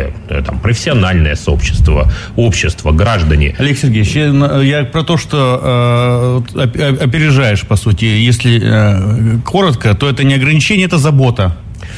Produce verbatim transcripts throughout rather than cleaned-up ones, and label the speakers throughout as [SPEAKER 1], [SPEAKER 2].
[SPEAKER 1] любое, там, профессиональное сообщество, общество, граждане.
[SPEAKER 2] Олег Сергеевич, я, я про то, что э, опережаешь, по сути. Если э, коротко, то это не ограничение, это забота.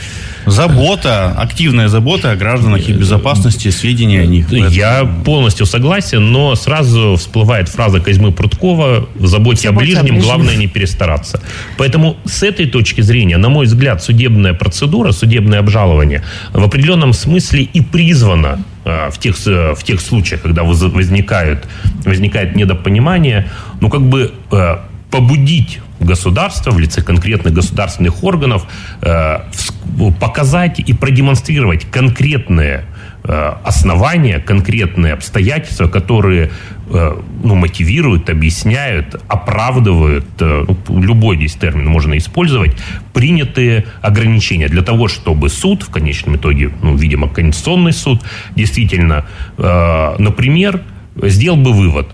[SPEAKER 2] Забота, активная забота о гражданах и безопасности, сведения о них.
[SPEAKER 1] Я полностью согласен, но сразу всплывает фраза Козьмы Прудкова: в заботе о ближнем главное не перестараться. Поэтому с этой точки зрения, на мой взгляд, судебная процедура, судебное обжалование в определенном смысле и призвано в тех, в тех случаях, когда возникают, возникает недопонимание, ну как бы побудить государства в лице конкретных государственных органов э, показать и продемонстрировать конкретные э, основания, конкретные обстоятельства, которые э, ну, мотивируют, объясняют, оправдывают, э, ну, любой здесь термин можно использовать, принятые ограничения для того, чтобы суд, в конечном итоге, ну, видимо, Конституционный суд, действительно, э, например, сделал бы вывод,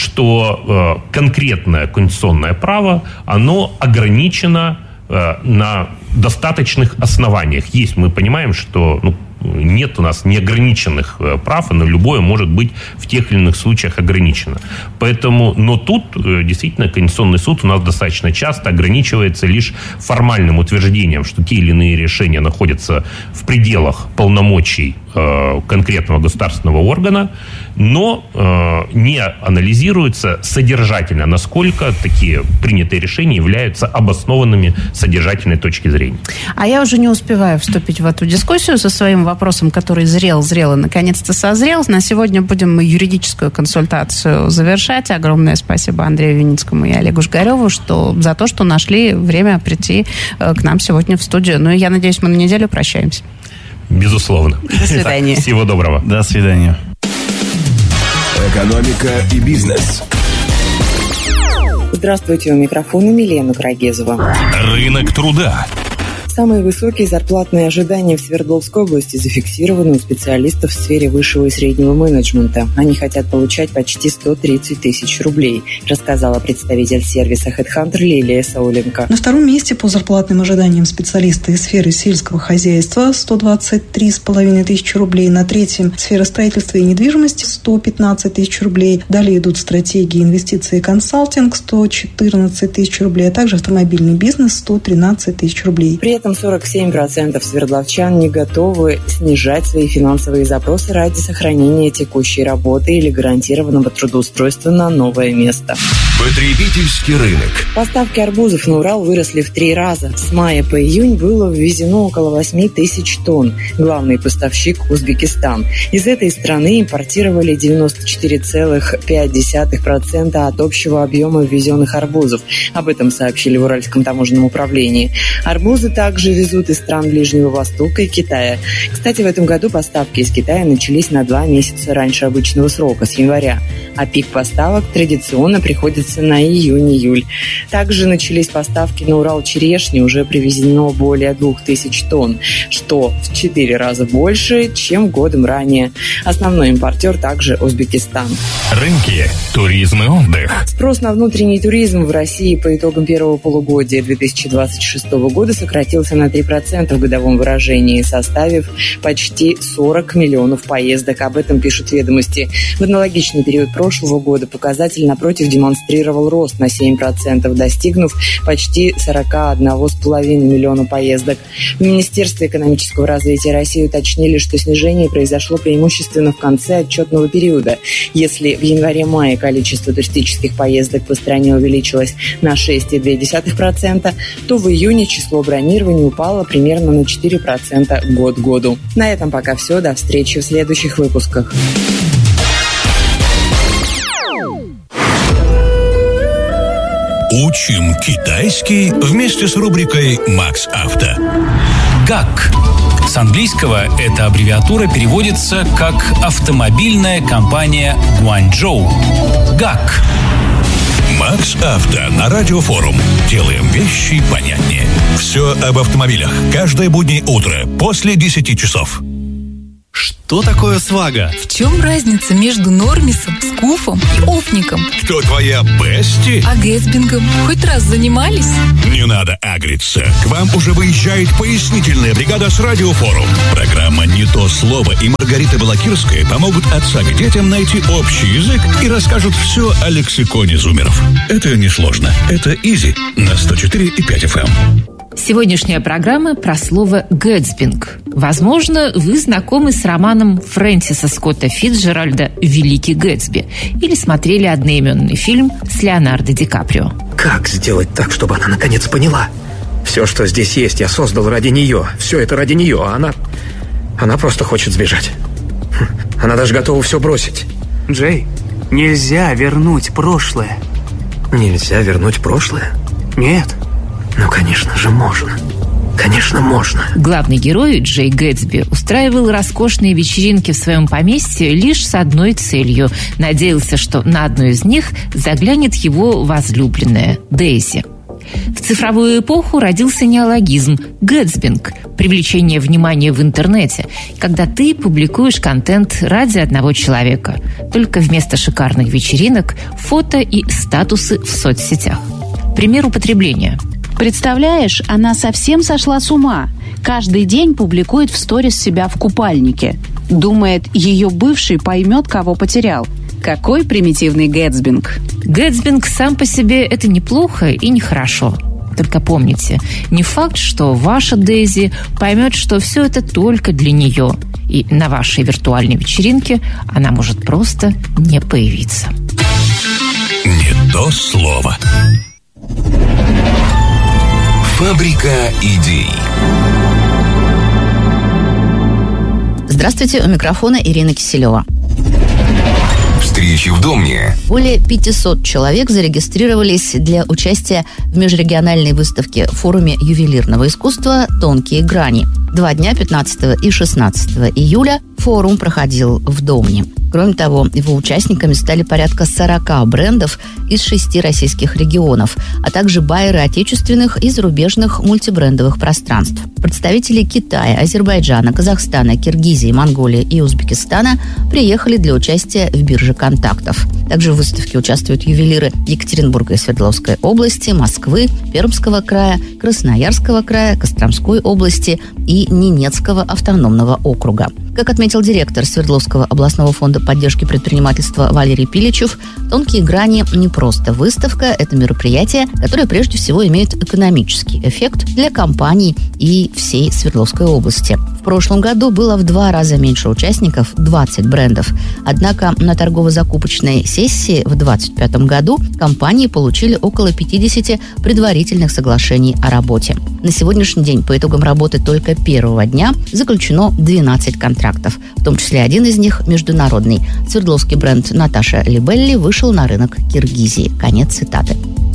[SPEAKER 1] что э, конкретное конституционное право, оно ограничено э, на достаточных основаниях. Есть, мы понимаем, что ну, нет у нас неограниченных э, прав, но любое может быть в тех или иных случаях ограничено. Поэтому, но тут э, действительно Конституционный суд у нас достаточно часто ограничивается лишь формальным утверждением, что те или иные решения находятся в пределах полномочий э, конкретного государственного органа, но э, не анализируется содержательно, насколько такие принятые решения являются обоснованными с содержательной точки зрения.
[SPEAKER 3] А я уже не успеваю вступить в эту дискуссию со своим вопросом, который зрел, зрел и наконец-то созрел. На сегодня будем мы юридическую консультацию завершать. Огромное спасибо Андрею Винницкому и Олегу Жигареву что, за то, что нашли время прийти э, к нам сегодня в студию. Ну и я надеюсь, мы на неделю прощаемся.
[SPEAKER 1] Безусловно.
[SPEAKER 3] До свидания.
[SPEAKER 1] Итак, всего доброго.
[SPEAKER 2] До свидания.
[SPEAKER 4] Экономика и бизнес.
[SPEAKER 5] Здравствуйте, у микрофона Милена Крагезова.
[SPEAKER 4] Рынок труда.
[SPEAKER 5] Самые высокие зарплатные ожидания в Свердловской области зафиксированы у специалистов в сфере высшего и среднего менеджмента. Они хотят получать почти сто тридцать тысяч рублей, рассказала представитель сервиса HeadHunter Лилия Сауленко.
[SPEAKER 6] На втором месте по зарплатным ожиданиям специалисты из сферы сельского хозяйства сто двадцать три с половиной тысячи рублей. На третьем сфера строительства и недвижимости сто пятнадцать тысяч рублей. Далее идут стратегии, инвестиции и консалтинг сто четырнадцать тысяч рублей, а также автомобильный бизнес сто тринадцать тысяч рублей.
[SPEAKER 5] При этом сорок семь процентов свердловчан не готовы снижать свои финансовые запросы ради сохранения текущей работы или гарантированного трудоустройства на новое место.
[SPEAKER 4] Потребительский рынок.
[SPEAKER 5] Поставки арбузов на Урал выросли в три раза. С мая по июнь было ввезено около восемь тысяч тонн. Главный поставщик – Узбекистан. Из этой страны импортировали девяносто четыре целых пять десятых процента от общего объема ввезенных арбузов. Об этом сообщили в Уральском таможенном управлении. Арбузы также везут из стран Ближнего Востока и Китая. Кстати, в этом году поставки из Китая начались на два месяца раньше обычного срока, с января. А пик поставок традиционно приходится на июнь-июль. Также начались поставки на Урал черешни, уже привезено более двух тысяч тонн, что в четыре раза больше, чем годом ранее. Основной импортер также Узбекистан.
[SPEAKER 4] Рынки, туризм и отдых.
[SPEAKER 5] Спрос на внутренний туризм в России по итогам первого полугодия две тысячи двадцать шестого года сократился на три процента в годовом выражении, составив почти сорок миллионов поездок. Об этом пишут «Ведомости». В аналогичный период прошлого года показатель, напротив, демонстрировал рост на семь процентов, достигнув почти сорок один целых пять десятых миллиона поездок. В Министерстве экономического развития России уточнили, что снижение произошло преимущественно в конце отчетного периода. Если в январе-мае количество туристических поездок по стране увеличилось на шесть целых две десятых процента, то в июне число бронирований упало примерно на четыре процента год к году. На этом пока все. До встречи в следующих выпусках.
[SPEAKER 4] Учим китайский вместе с рубрикой «Макс Авто».
[SPEAKER 7] гак. С английского эта аббревиатура переводится как «Автомобильная компания Гуанчжоу». гак.
[SPEAKER 4] Макс Авто на Радиофорум. Делаем вещи понятнее. Все об автомобилях. Каждое буднее утро после десяти часов.
[SPEAKER 8] Что такое свага?
[SPEAKER 9] В чем разница между нормисом,
[SPEAKER 8] Гуфом и Офником.
[SPEAKER 4] Кто твоя бести?
[SPEAKER 8] А Гэтсбингом хоть раз занимались?
[SPEAKER 4] Не надо агриться. К вам уже выезжает пояснительная бригада с Радиофорум. Программа «Не то слово» и Маргарита Балакирская помогут отцам и детям найти общий язык и расскажут все о лексиконе зумеров. Это несложно. Это изи на сто четыре и пять эф эм.
[SPEAKER 9] Сегодняшняя программа про слово «гэтсбинг». Возможно, вы знакомы с романом Фрэнсиса Скотта Фицджеральда «Великий Гэтсби» или смотрели одноименный фильм с Леонардо Ди Каприо.
[SPEAKER 10] Как сделать так, чтобы она наконец поняла? Все, что здесь есть, я создал ради нее. Все это ради нее, а она... Она просто хочет сбежать. Она даже готова все бросить.
[SPEAKER 11] Джей, нельзя вернуть прошлое.
[SPEAKER 10] Нельзя вернуть прошлое?
[SPEAKER 11] Нет.
[SPEAKER 10] Ну, конечно же, можно. Конечно, можно.
[SPEAKER 9] Главный герой, Джей Гэтсби, устраивал роскошные вечеринки в своем поместье лишь с одной целью. Надеялся, что на одну из них заглянет его возлюбленная Дейзи. В цифровую эпоху родился неологизм «гэтсбинг» – привлечение внимания в интернете, когда ты публикуешь контент ради одного человека. Только вместо шикарных вечеринок – фото и статусы в соцсетях. Пример употребления.
[SPEAKER 3] Представляешь, она совсем сошла с ума. Каждый день публикует в сторис себя в купальнике. Думает, ее бывший поймет, кого потерял. Какой примитивный гэтсбинг.
[SPEAKER 9] Гэтсбинг сам по себе – это неплохо и нехорошо. Только помните, не факт, что ваша Дейзи поймет, что все это только для нее. И на вашей виртуальной вечеринке она может просто не появиться.
[SPEAKER 4] Не то слово. Фабрика идей.
[SPEAKER 12] Здравствуйте, у микрофона Ирина Киселева.
[SPEAKER 4] Встречи в Домне.
[SPEAKER 12] Более пятьсот человек зарегистрировались для участия в межрегиональной выставке в форуме ювелирного искусства «Тонкие грани». Два дня, пятнадцатого и шестнадцатого июля, форум проходил в Домне. Кроме того, его участниками стали порядка сорока брендов из шести российских регионов, а также байеры отечественных и зарубежных мультибрендовых пространств. Представители Китая, Азербайджана, Казахстана, Киргизии, Монголии и Узбекистана приехали для участия в бирже контактов. Также в выставке участвуют ювелиры Екатеринбурга и Свердловской области, Москвы, Пермского края, Красноярского края, Костромской области и Ненецкого автономного округа. Как отметил директор Свердловского областного фонда поддержки предпринимательства Валерий Пиличев, «Тонкие грани» не просто выставка, это мероприятие, которое прежде всего имеет экономический эффект для компаний и всей Свердловской области. В прошлом году было в два раза меньше участников, двадцать брендов. Однако на торгово-закупочной сессии в двадцать пятом году компании получили около пятьдесят предварительных соглашений о работе. На сегодняшний день по итогам работы только первого дня заключено двенадцать контрактов, в том числе один из них международный. Свердловский бренд «Наташа Либелли» вышел на рынок Киргизии. Конец цитаты.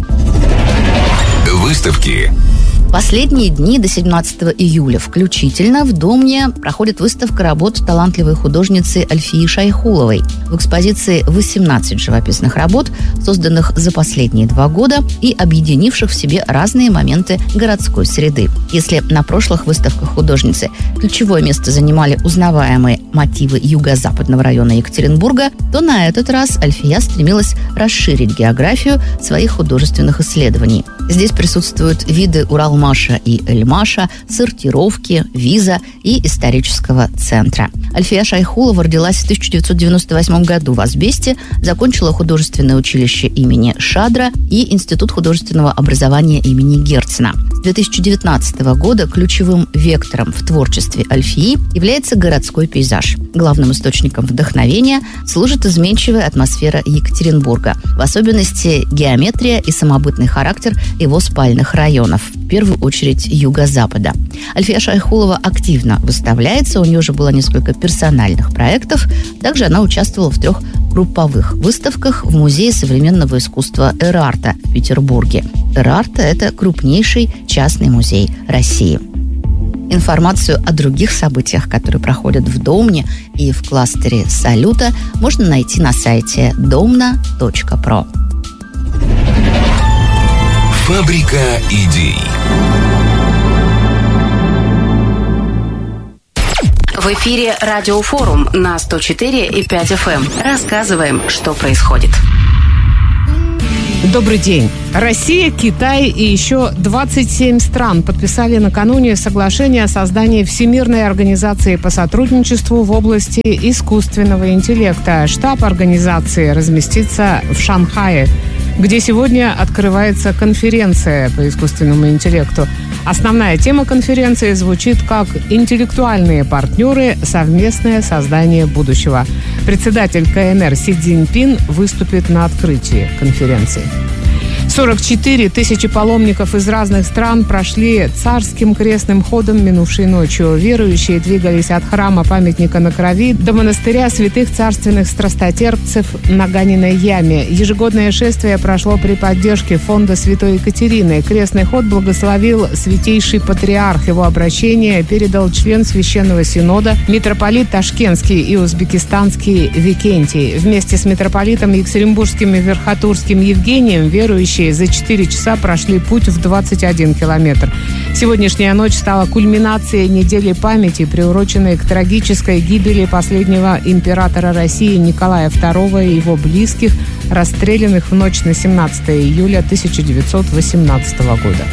[SPEAKER 4] Выставки.
[SPEAKER 12] Последние дни до семнадцатого июля включительно в Домне проходит выставка работ талантливой художницы Альфии Шайхуловой. В экспозиции восемнадцать живописных работ, созданных за последние два года и объединивших в себе разные моменты городской среды. Если на прошлых выставках художницы ключевое место занимали узнаваемые мотивы юго-западного района Екатеринбурга, то на этот раз Альфия стремилась расширить географию своих художественных исследований. Здесь присутствуют виды Уралмаша и Эльмаша, сортировки, виза и исторического центра. Альфия Шайхулова родилась в тысяча девятьсот девяносто восьмом году в Азбесте, закончила художественное училище имени Шадра и Институт художественного образования имени Герцена. С две тысячи девятнадцатого года ключевым вектором в творчестве Альфии является городской пейзаж. Главным источником вдохновения служит изменчивая атмосфера Екатеринбурга, в особенности геометрия и самобытный характер его спальных районов, в первую очередь юго-запада. Альфия Шайхулова активно выставляется, у нее уже было несколько персональных проектов. Также она участвовала в трех групповых выставках в Музее современного искусства Эр-Арта в Петербурге. Эр-Арта – это крупнейший частный музей России. Информацию о других событиях, которые проходят в Домне и в кластере «Салюта», можно найти на сайте домна точка про.
[SPEAKER 4] Фабрика идей.
[SPEAKER 13] В эфире Радиофорум на сто четыре и пять эф эм. Рассказываем, что происходит.
[SPEAKER 14] Добрый день. Россия, Китай и еще двадцать семь стран подписали накануне соглашение о создании Всемирной организации по сотрудничеству в области искусственного интеллекта. Штаб организации разместится в Шанхае, где сегодня открывается конференция по искусственному интеллекту. Основная тема конференции звучит как «Интеллектуальные партнеры. Совместное создание будущего». Председатель ка эн эр Си Цзиньпин выступит на открытии конференции. сорок четыре тысячи паломников из разных стран прошли царским крестным ходом минувшей ночью. Верующие двигались от храма памятника на Крови до монастыря святых царственных страстотерпцев на Ганиной яме. Ежегодное шествие прошло при поддержке фонда Святой Екатерины. Крестный ход благословил святейший патриарх. Его обращение передал член Священного Синода, митрополит Ташкентский и узбекистанский Викентий. Вместе с митрополитом Екатеринбургским и Верхотурским Евгением верующие за четыре часа прошли путь в двадцать один километр. Сегодняшняя ночь стала кульминацией недели памяти, приуроченной к трагической гибели последнего императора России Николая второго и его близких, расстрелянных в ночь на семнадцатое июля тысяча девятьсот восемнадцатого года.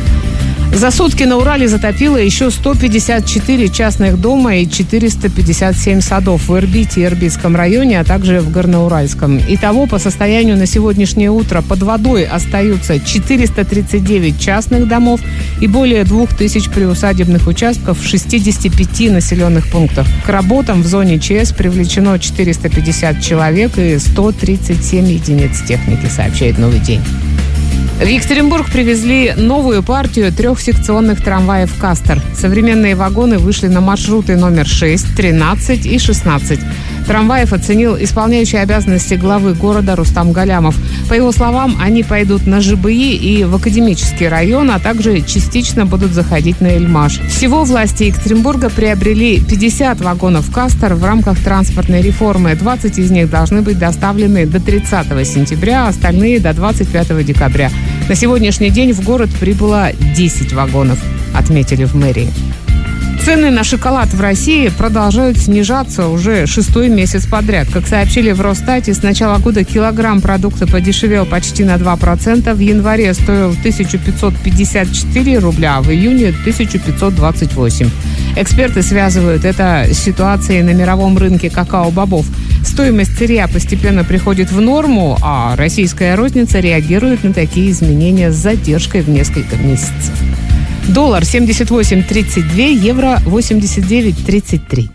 [SPEAKER 14] За сутки на Урале затопило еще сто пятьдесят четыре частных дома и четыреста пятьдесят семь садов в Ирбите и Ирбитском районе, а также в Горноуральском. Итого, по состоянию на сегодняшнее утро под водой остаются четыреста тридцать девять частных домов и более двух тысяч приусадебных участков в шестидесяти пяти населенных пунктах. К работам в зоне ЧС привлечено четыреста пятьдесят человек и сто тридцать семь единиц техники, сообщает «Новый день». В Екатеринбург привезли новую партию трехсекционных трамваев «Кастер». Современные вагоны вышли на маршруты номер шесть, тринадцать и шестнадцать. Трамваев оценил исполняющий обязанности главы города Рустам Галямов. По его словам, они пойдут на ЖБИ и в Академический район, а также частично будут заходить на Эльмаш. Всего власти Екатеринбурга приобрели пятьдесят вагонов «Кастер» в рамках транспортной реформы. двадцать из них должны быть доставлены до тридцатого сентября, а остальные до двадцать пятого декабря. На сегодняшний день в город прибыло десять вагонов, отметили в мэрии. Цены на шоколад в России продолжают снижаться уже шестой месяц подряд. Как сообщили в Росстате, с начала года килограмм продукта подешевел почти на два процента. В январе стоил тысяча пятьсот пятьдесят четыре рубля, а в июне тысяча пятьсот двадцать восемь. Эксперты связывают это с ситуацией на мировом рынке какао-бобов. Стоимость сырья постепенно приходит в норму, а российская розница реагирует на такие изменения с задержкой в несколько месяцев. Доллар семьдесят восемь тридцать два, евро восемьдесят девять тридцать три.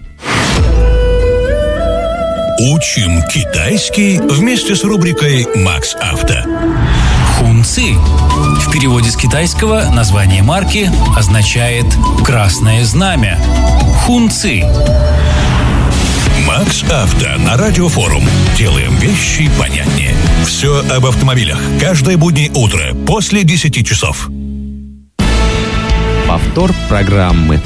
[SPEAKER 4] Учим китайский вместе с рубрикой «Макс Авто».
[SPEAKER 7] Хунци. В переводе с китайского название марки означает «красное знамя». Хунци.
[SPEAKER 4] Макс Авто на Радиофорум. Делаем вещи понятнее. Все об автомобилях. Каждое буднее утро после десяти часов.
[SPEAKER 15] Повтор программы.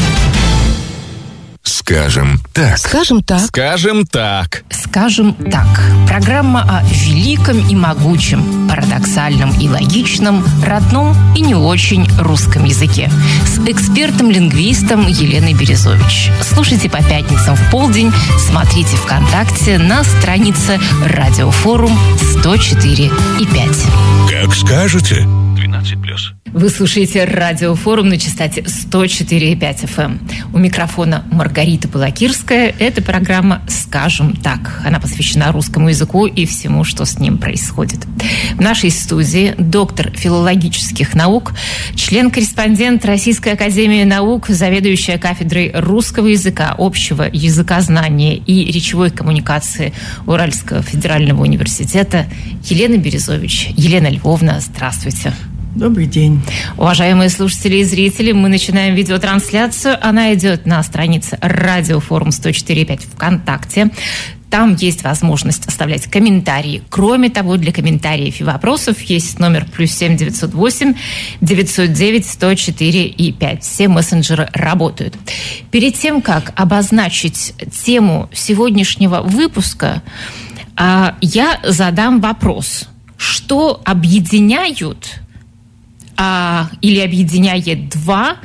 [SPEAKER 4] Скажем так.
[SPEAKER 9] Скажем так.
[SPEAKER 15] Скажем так.
[SPEAKER 9] Скажем так. Программа о великом и могучем, парадоксальном и логичном, родном и не очень русском языке. С экспертом-лингвистом Еленой Березович. Слушайте по пятницам в полдень. Смотрите ВКонтакте на странице Радиофорум сто четыре и пять.
[SPEAKER 4] Как скажете. двенадцать плюс.
[SPEAKER 9] Вы слушаете Радиофорум на частоте сто четыре и пять эф эм. У микрофона Маргарита Балакирская. Это программа «Скажем так». Она посвящена русскому языку и всему, что с ним происходит. В нашей студии доктор филологических наук, член-корреспондент Российской академии наук, заведующая кафедрой русского языка, общего языкознания и речевой коммуникации Уральского федерального университета Елена Березович. Елена Львовна, здравствуйте.
[SPEAKER 16] Добрый день.
[SPEAKER 9] Уважаемые слушатели и зрители, мы начинаем видеотрансляцию. Она идет на странице Радиофорум сто четыре и пять ВКонтакте. Там есть возможность оставлять комментарии. Кроме того, для комментариев и вопросов есть номер плюс семь девятьсот восемь девятьсот девять сто четыре и пять. Все мессенджеры работают. Перед тем, как обозначить тему сегодняшнего выпуска, я задам вопрос. Что объединяют или объединяет два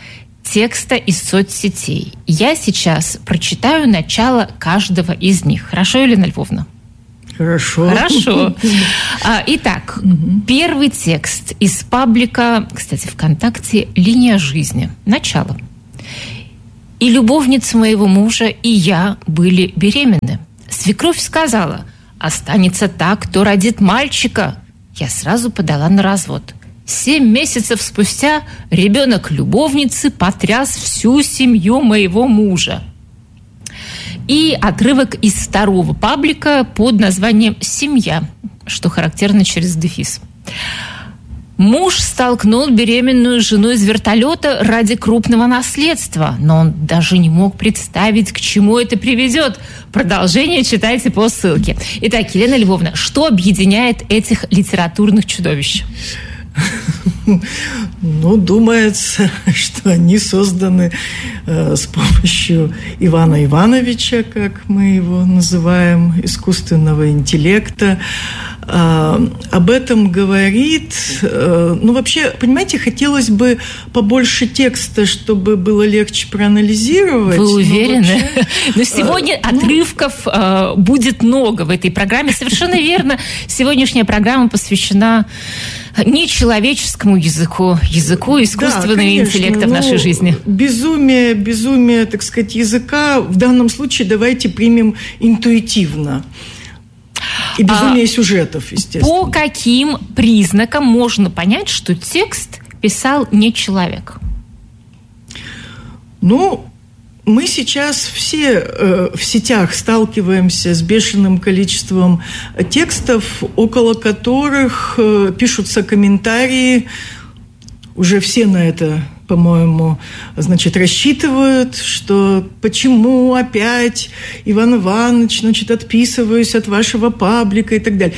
[SPEAKER 9] текста из соцсетей. Я сейчас прочитаю начало каждого из них. Хорошо, Елена Львовна?
[SPEAKER 16] Хорошо.
[SPEAKER 9] Хорошо. Итак, первый текст из паблика, кстати, ВКонтакте, «Линия жизни». Начало. «И любовница моего мужа, и я были беременны. Свекровь сказала, останется так, кто родит мальчика. Я сразу подала на развод. Семь месяцев спустя ребенок любовницы потряс всю семью моего мужа». И отрывок из второго паблика под названием «Семья», что характерно через дефис. Муж столкнул беременную жену из вертолета ради крупного наследства, но он даже не мог представить, к чему это приведет. Продолжение читайте по ссылке. Итак, Елена Львовна, что объединяет этих литературных чудовищ?
[SPEAKER 16] Ну, думается, что они созданы э, с помощью Ивана Ивановича, как мы его называем, искусственного интеллекта. Э, об этом говорит... Э, ну, вообще, понимаете, хотелось бы побольше текста, чтобы было легче проанализировать.
[SPEAKER 9] Вы уверены?
[SPEAKER 16] Но, вообще,
[SPEAKER 9] но сегодня э, отрывков э, будет много в этой программе. Совершенно верно. Сегодняшняя программа посвящена нечеловеческому языку, языку искусственного да, интеллекта в нашей жизни.
[SPEAKER 16] Безумие, безумие, так сказать, языка в данном случае давайте примем интуитивно. И безумие а, сюжетов, естественно.
[SPEAKER 9] По каким признакам можно понять, что текст писал не человек?
[SPEAKER 16] Ну, мы сейчас все э, в сетях сталкиваемся с бешеным количеством текстов, около которых э, пишутся комментарии. Уже все на это, по-моему, значит, рассчитывают, что почему опять Иван Иванович, значит, отписываюсь от вашего паблика и так далее.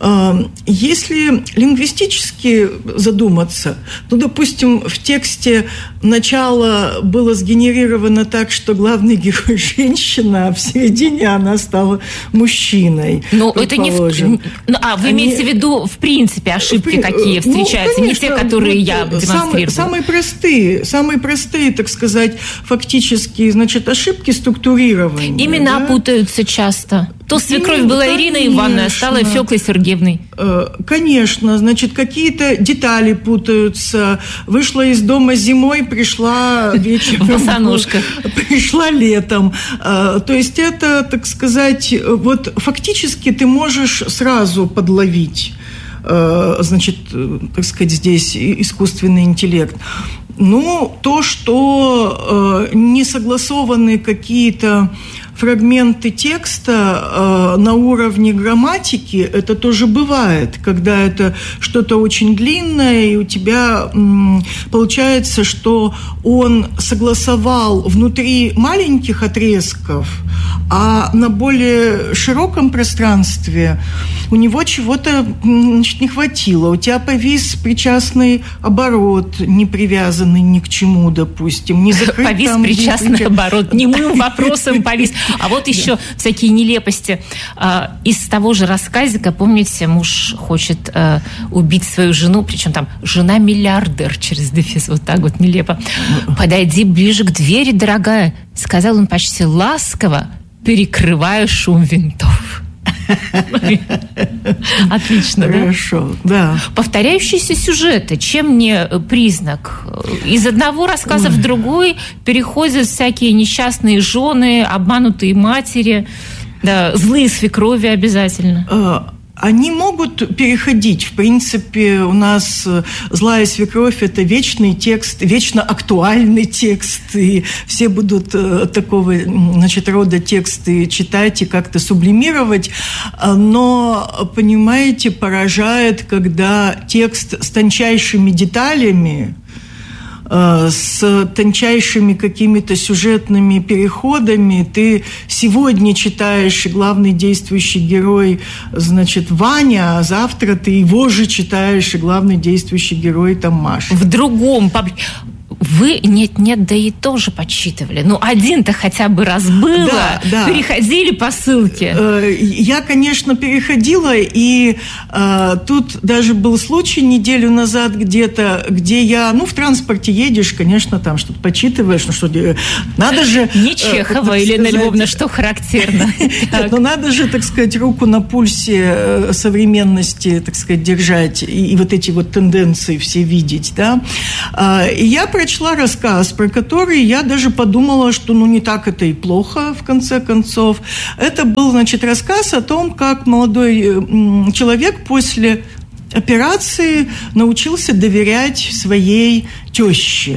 [SPEAKER 16] Если лингвистически задуматься, ну, допустим, в тексте начало было сгенерировано так, что главный герой женщина, а в середине она стала мужчиной.
[SPEAKER 9] Ну, это не... В... А, вы Они... имеете в виду, в принципе, ошибки в... какие встречаются, ну, конечно, не те, которые вот, я демонстрирую?
[SPEAKER 16] Самые, самые простые, самые простые, так сказать, фактически, значит, ошибки структурирования.
[SPEAKER 9] Имена да? путаются часто. То свекровь была Ирина Ивановна, стала Фёклой Сергеевной.
[SPEAKER 16] Конечно, значит, какие-то детали путаются. Вышла из дома зимой, пришла вечером.
[SPEAKER 9] В босоножках.
[SPEAKER 16] Пришла летом. То есть это, так сказать, вот фактически ты можешь сразу подловить, значит, так сказать, здесь искусственный интеллект. Ну, то, что э, не согласованы какие-то фрагменты текста э, на уровне грамматики, это тоже бывает, когда это что-то очень длинное, и у тебя м, получается, что он согласовал внутри маленьких отрезков, а на более широком пространстве у него чего-то, значит, не хватило. У тебя повис причастный оборот, не привязанный ни к чему, допустим. Не закрыт
[SPEAKER 9] повис
[SPEAKER 16] там,
[SPEAKER 9] причастный
[SPEAKER 16] где...
[SPEAKER 9] оборот, немым вопросом повис. А вот еще всякие нелепости. Из того же рассказика, помните, муж хочет убить свою жену, причем там жена-миллиардер через дефис, вот так вот нелепо. «Подойди ближе к двери, дорогая», сказал он почти ласково, перекрывая шум винтов. Отлично, да?
[SPEAKER 16] Хорошо, да.
[SPEAKER 9] Повторяющиеся сюжеты, чем не признак? Из одного рассказа Ой. в другой переходят всякие несчастные жены, обманутые матери, да, злые свекрови обязательно.
[SPEAKER 16] Они могут переходить. В принципе, у нас «Злая свекровь» – это вечный текст, вечно актуальный текст, и все будут такого, значит, рода тексты читать и как-то сублимировать. Но, понимаете, поражает, когда текст с тончайшими деталями, с тончайшими какими-то сюжетными переходами. Ты сегодня читаешь главный действующий герой, значит, Ваня, а завтра ты его же читаешь и главный действующий герой там Маша.
[SPEAKER 9] В другом паблике. вы нет-нет, да и тоже подсчитывали. Ну, один-то хотя бы раз было.
[SPEAKER 16] Да, да.
[SPEAKER 9] Переходили по ссылке.
[SPEAKER 16] Я, конечно, переходила, и э, тут даже был случай неделю назад где-то, где я, ну, в транспорте едешь, конечно, там что-то почитываешь, ну, что надо же...
[SPEAKER 9] Не Чехова, э, Елена сказать, Львовна, что характерно.
[SPEAKER 16] Нет, ну, надо же, так сказать, руку на пульсе современности, так сказать, держать, и, и вот эти вот тенденции все видеть, да. И я прочитала Прочла рассказ, про который я даже подумала, что ну не так это и плохо, в конце концов. Это был, значит, рассказ о том, как молодой человек после операции научился доверять своей теще.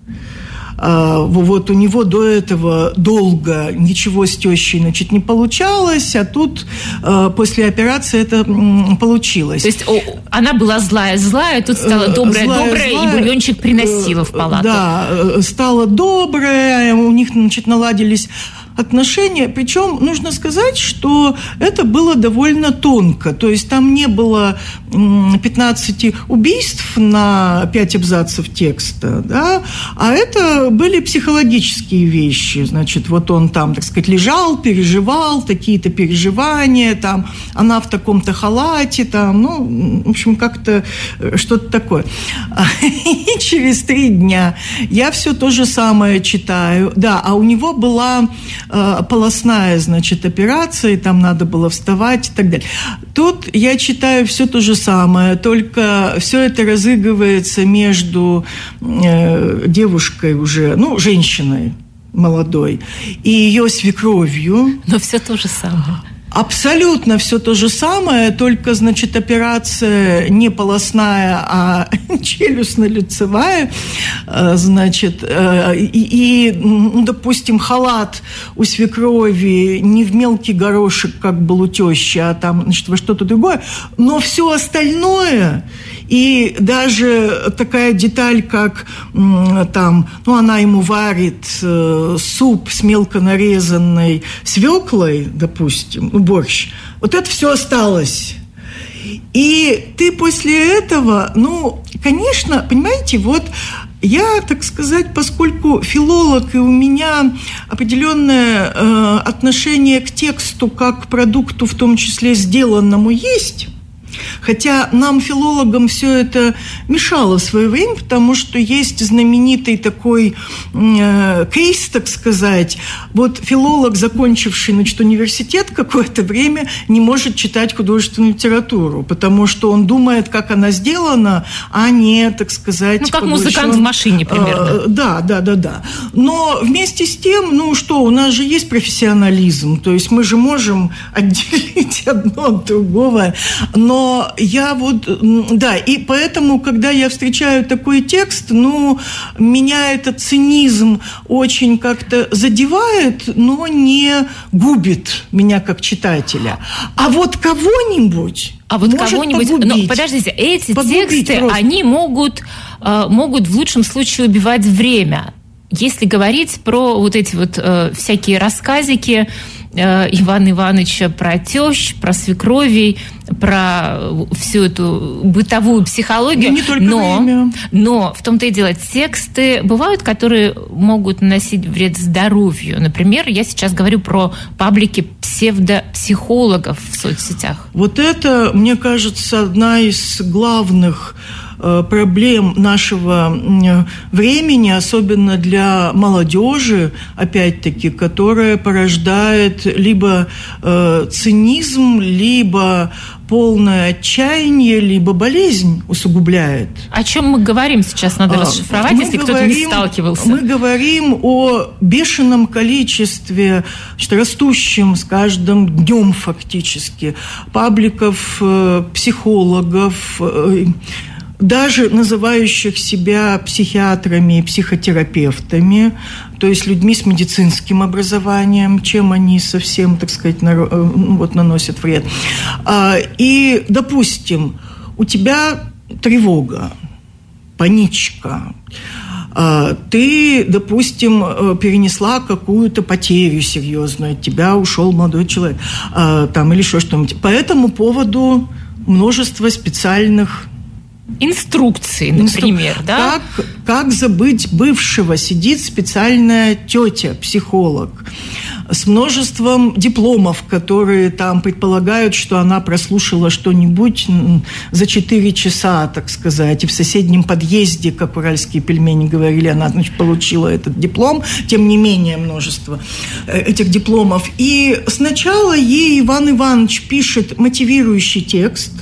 [SPEAKER 16] Вот у него до этого долго ничего с тещей, значит, не получалось, а тут после операции это получилось.
[SPEAKER 9] То есть она была злая-злая, а тут стала добрая-добрая, и бульончик приносила в палату.
[SPEAKER 16] Да, стала добрая, у них, значит, наладились отношения, причем нужно сказать, что это было довольно тонко, то есть там не было пятнадцати убийств на пять абзацев текста, да, а это были психологические вещи, значит, вот он там, так сказать, лежал, переживал, такие-то переживания, там, она в таком-то халате, там, ну, в общем, как-то что-то такое. И через три дня я все то же самое читаю, да, а у него была полостная, значит, операция, и там надо было вставать и так далее. Тут я читаю все то же самое, только все это разыгрывается между э, девушкой уже, ну, женщиной молодой, и ее свекровью.
[SPEAKER 9] Но все то же самое.
[SPEAKER 16] Абсолютно все то же самое, только, значит, операция не полостная, а челюстно-лицевая, значит, и, и, ну, допустим, халат у свекрови не в мелкий горошек, как был у тещи, а там, значит, во что-то другое, но все остальное, и даже такая деталь, как там, ну, она ему варит суп с мелко нарезанной свеклой, допустим, борщ, вот это все осталось. И ты после этого, ну, конечно, понимаете, вот я, так сказать, поскольку филолог, и у меня определенное э, отношение к тексту как к продукту, в том числе сделанному, есть. Хотя нам, филологам, все это мешало в свое время, потому что есть знаменитый такой э, кейс, так сказать. Вот филолог, закончивший, значит, университет, какое-то время не может читать художественную литературу, потому что он думает, как она сделана, а не, так сказать...
[SPEAKER 9] Ну, как поглощен... музыкант в машине, примерно.
[SPEAKER 16] Э, да, да, да, да. Но вместе с тем, ну что, у нас же есть профессионализм, то есть мы же можем отделить одно от другого, но Но я вот, да, и поэтому, когда я встречаю такой текст, ну, меня этот цинизм очень как-то задевает, но не губит меня как читателя. А вот кого-нибудь...
[SPEAKER 9] А вот кого-нибудь... Но подождите, эти тексты, просто. они могут, могут в лучшем случае убивать время. Если говорить про вот эти вот э, всякие рассказики э, Ивана Ивановича про тещ, про свекровей, про всю эту бытовую психологию.
[SPEAKER 16] Не только
[SPEAKER 9] но,
[SPEAKER 16] время.
[SPEAKER 9] но в том-то и дело, тексты бывают, которые могут наносить вред здоровью. Например, я сейчас говорю про паблики псевдопсихологов в соцсетях.
[SPEAKER 16] Вот это, мне кажется, одна из главных проблем нашего времени, особенно для молодежи, опять-таки, которая порождает либо э, цинизм, либо полное отчаяние, либо болезнь усугубляет.
[SPEAKER 9] О чем мы говорим сейчас? Надо а, расшифровать, если говорим, кто-то не сталкивался.
[SPEAKER 16] Мы говорим о бешеном количестве, значит, растущем с каждым днем фактически, пабликов, э, психологов, э, даже называющих себя психиатрами и психотерапевтами, то есть людьми с медицинским образованием, чем они совсем, так сказать, на, вот, наносят вред. И, допустим, у тебя тревога, паничка, ты, допустим, перенесла какую-то потерю серьезную, от тебя ушел молодой человек, там, или еще что-нибудь. По этому поводу множество специальных
[SPEAKER 9] инструкции, например, Инстру... да?
[SPEAKER 16] Как, как забыть бывшего? Сидит специальная тетя, психолог, с множеством дипломов, которые там предполагают, что она прослушала что-нибудь за четыре часа, так сказать, и в соседнем подъезде, как уральские пельмени говорили, она, значит, получила этот диплом, тем не менее множество этих дипломов. И сначала ей Иван Иванович пишет мотивирующий текст,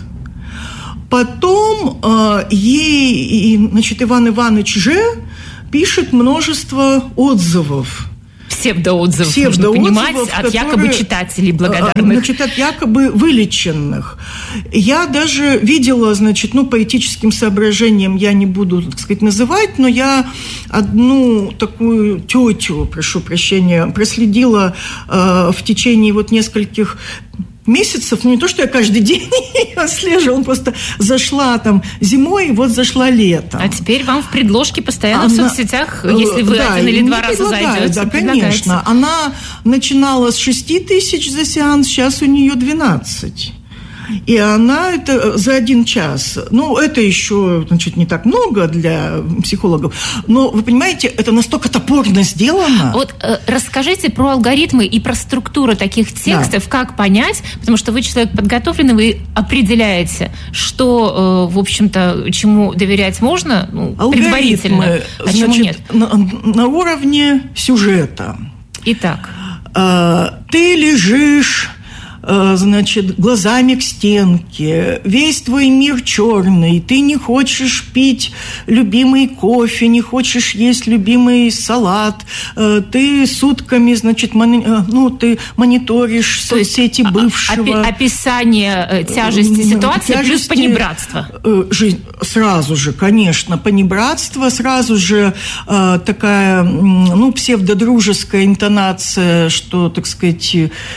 [SPEAKER 16] потом э, ей, значит, Иван Иванович же пишет множество отзывов.
[SPEAKER 9] Псевдоотзывов, нужно понимать, от якобы читателей благодарных.
[SPEAKER 16] Значит, от якобы вылеченных. Я даже видела, значит, ну, по этическим соображениям я не буду, так сказать, называть, но я одну такую тетю, прошу прощения, проследила э, в течение вот нескольких месяцев, ну не то, что я каждый день ее отслеживала, просто зашла там зимой, вот зашла летом.
[SPEAKER 9] А теперь вам в предложке постоянно Она, в соцсетях, если вы да, один или два раза зайдете,
[SPEAKER 16] да, конечно. Она начинала с шести тысяч за сеанс, сейчас у нее двенадцать. И она это за один час. Ну, это еще, значит, не так много для психологов. Но, вы понимаете, это настолько топорно сделано.
[SPEAKER 9] Вот э, расскажите про алгоритмы и про структуру таких текстов, да. Как понять, потому что вы человек подготовленный, вы определяете, что, э, в общем-то, чему доверять можно, ну, предварительно, а
[SPEAKER 16] значит,
[SPEAKER 9] чему нет.
[SPEAKER 16] На, на уровне сюжета.
[SPEAKER 9] Итак.
[SPEAKER 16] Э, ты лежишь... значит, глазами к стенке, весь твой мир черный, ты не хочешь пить любимый кофе, не хочешь есть любимый салат, ты сутками, значит, мони... ну, ты мониторишь То соцсети бывшего.
[SPEAKER 9] Описание тяжести ситуации тяжести... плюс понебратство.
[SPEAKER 16] Жизнь. Сразу же, конечно, понебратство, сразу же э, такая, ну, псевдодружеская интонация, что, так сказать,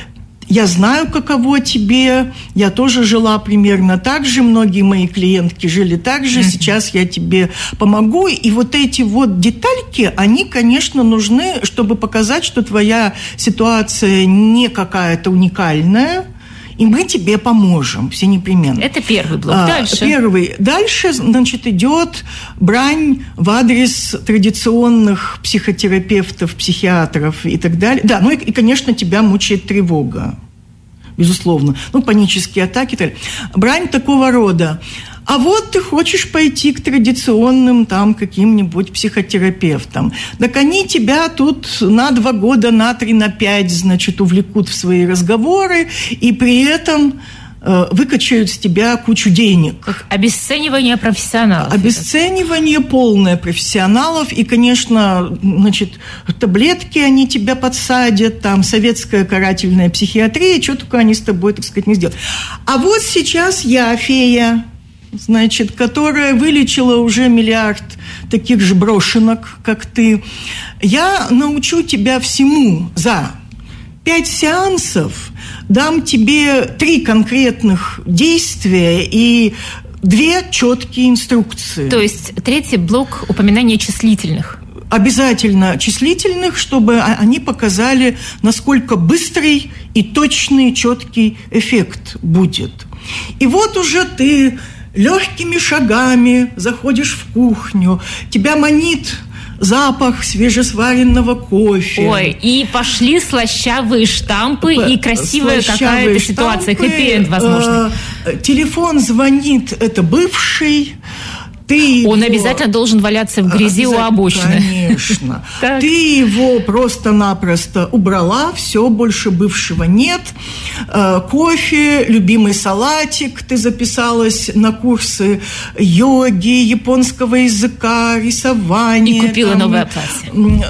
[SPEAKER 16] я знаю, каково тебе, я тоже жила примерно так же, многие мои клиентки жили так же, mm-hmm. сейчас я тебе помогу. И вот эти вот детальки, они, конечно, нужны, чтобы показать, что твоя ситуация не какая-то уникальная, и мы тебе поможем, все непременно.
[SPEAKER 9] Это первый блок.
[SPEAKER 16] А,
[SPEAKER 9] дальше.
[SPEAKER 16] Первый. Дальше, значит, идет брань в адрес традиционных психотерапевтов, психиатров и так далее. Да, ну и, и конечно, тебя мучает тревога, безусловно. Ну, панические атаки и так далее. Брань такого рода. А вот ты хочешь пойти к традиционным там каким-нибудь психотерапевтам. Так они тебя тут на два года, на три, на пять, значит, увлекут в свои разговоры, и при этом э, выкачают с тебя кучу денег.
[SPEAKER 9] Как обесценивание профессионалов.
[SPEAKER 16] Обесценивание полное профессионалов. И, конечно, значит, таблетки они тебя подсадят, там советская карательная психиатрия, что только они с тобой, так сказать, не сделают. А вот сейчас я, фея, значит, которая вылечила уже миллиард таких же брошенок, как ты. Я научу тебя всему за пять сеансов, дам тебе три конкретных действия и две четкие инструкции.
[SPEAKER 9] То есть третий блок упоминания числительных.
[SPEAKER 16] Обязательно числительных, чтобы они показали, насколько быстрый и точный, четкий эффект будет. И вот уже ты легкими шагами заходишь в кухню, тебя манит запах свежесваренного кофе.
[SPEAKER 9] Ой, и пошли слащавые штампы и красивая какая-то ситуация, хэппи-энд возможно.
[SPEAKER 16] Э, телефон звонит, это бывший. Ты
[SPEAKER 9] Он
[SPEAKER 16] его...
[SPEAKER 9] обязательно должен валяться в грязи у обочины.
[SPEAKER 16] Конечно. Ты его просто-напросто убрала, все, больше бывшего нет. Кофе, любимый салатик, ты записалась на курсы йоги, японского языка, рисования.
[SPEAKER 9] И купила там новое платье.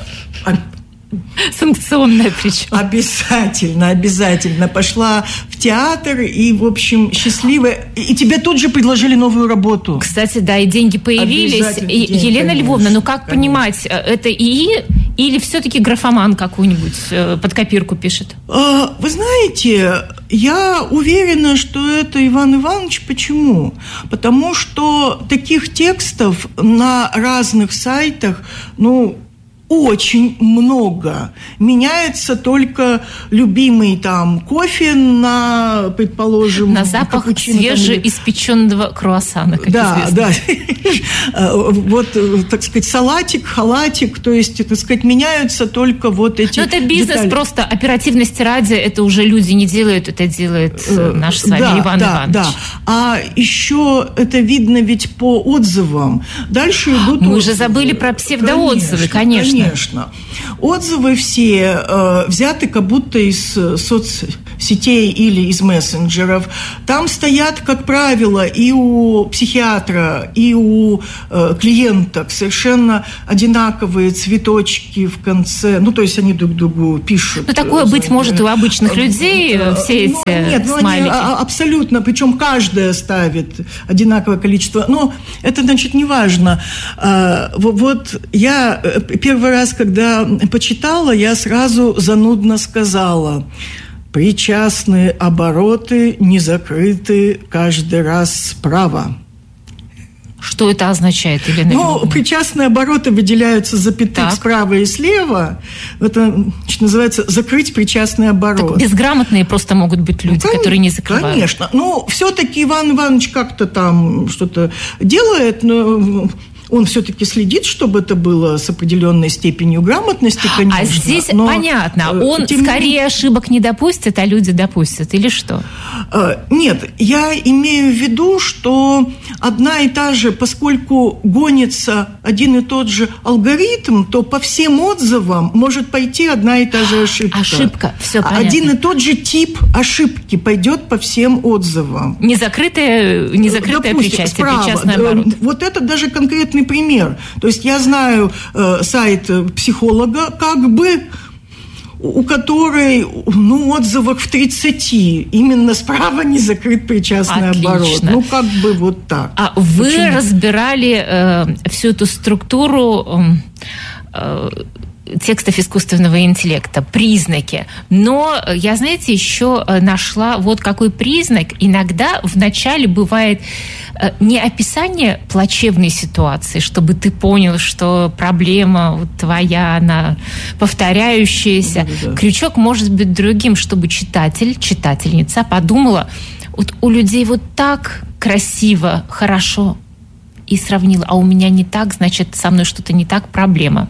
[SPEAKER 9] Санкционная причем.
[SPEAKER 16] Обязательно, обязательно. Пошла в театр и, в общем, счастливая. И тебе тут же предложили новую работу.
[SPEAKER 9] Кстати, да, и деньги появились. И, день, Елена конечно, Львовна, ну как конечно. понимать, это ИИ или все-таки графоман какую-нибудь под копирку пишет?
[SPEAKER 16] Вы знаете, я уверена, что это Иван Иванович. Почему? Потому что таких текстов на разных сайтах, ну, очень много. Меняется только любимый там кофе на, предположим...
[SPEAKER 9] На запах свежеиспеченного круассана, как
[SPEAKER 16] да,
[SPEAKER 9] известно.
[SPEAKER 16] Да, вот, так сказать, салатик, халатик, то есть, так сказать, меняются только вот эти
[SPEAKER 9] Но это бизнес,
[SPEAKER 16] детали.
[SPEAKER 9] Просто оперативности ради, это уже люди не делают, это делает наш с вами
[SPEAKER 16] да,
[SPEAKER 9] Иван
[SPEAKER 16] да,
[SPEAKER 9] Иванович.
[SPEAKER 16] Да. А еще это видно ведь по отзывам. Дальше идут...
[SPEAKER 9] Мы же забыли про псевдоотзывы, конечно.
[SPEAKER 16] Конечно. Отзывы все э, взяты как будто из соцсетей или из мессенджеров. Там стоят, как правило, и у психиатра, и у э, клиенток совершенно одинаковые цветочки в конце. Ну, то есть они друг другу пишут.
[SPEAKER 9] Ну, такое быть может и у обычных людей, все эти
[SPEAKER 16] ну, нет, ну,
[SPEAKER 9] смайлики.
[SPEAKER 16] Они абсолютно, причем каждая ставит одинаковое количество. Но это, значит, не важно. Вот я первый раз, когда почитала, я сразу занудно сказала: причастные обороты не закрыты каждый раз справа.
[SPEAKER 9] Что это означает, Елена
[SPEAKER 16] Ну,
[SPEAKER 9] Львовна?
[SPEAKER 16] причастные обороты выделяются запятых так. справа и слева. Это, значит, называется закрыть причастный оборот.
[SPEAKER 9] Так безграмотные просто могут быть люди, ну, которые не закрывают.
[SPEAKER 16] Конечно. Ну, все-таки Иван Иванович как-то там что-то делает, но... Он все-таки следит, чтобы это было с определенной степенью грамотности, конечно.
[SPEAKER 9] А здесь но, понятно, он тем... скорее ошибок не допустит, а люди допустят, или что?
[SPEAKER 16] Нет, я имею в виду, что одна и та же, поскольку гонится один и тот же алгоритм, то по всем отзывам может пойти одна и та же ошибка.
[SPEAKER 9] Ошибка, все понятно.
[SPEAKER 16] Один и тот же тип ошибки пойдет по всем отзывам.
[SPEAKER 9] Незакрытое, незакрытое причастие,
[SPEAKER 16] справа.
[SPEAKER 9] Причастный оборот.
[SPEAKER 16] Вот это даже конкретный пример. То есть я знаю э, сайт психолога, как бы, у которой, ну, отзывах в тридцати именно справа не закрыт причастный
[SPEAKER 9] Отлично.
[SPEAKER 16] оборот. Ну, как бы вот так.
[SPEAKER 9] А вы
[SPEAKER 16] Почему?
[SPEAKER 9] разбирали э, всю эту структуру э, текстов искусственного интеллекта, признаки. Но я, знаете, еще нашла вот какой признак. Иногда вначале бывает не описание плачевной ситуации, чтобы ты понял, что проблема вот твоя, она повторяющаяся. Да-да-да. Крючок может быть другим, чтобы читатель, читательница подумала, вот у людей вот так красиво, хорошо, и сравнила, а у меня не так, значит, со мной что-то не так, проблема.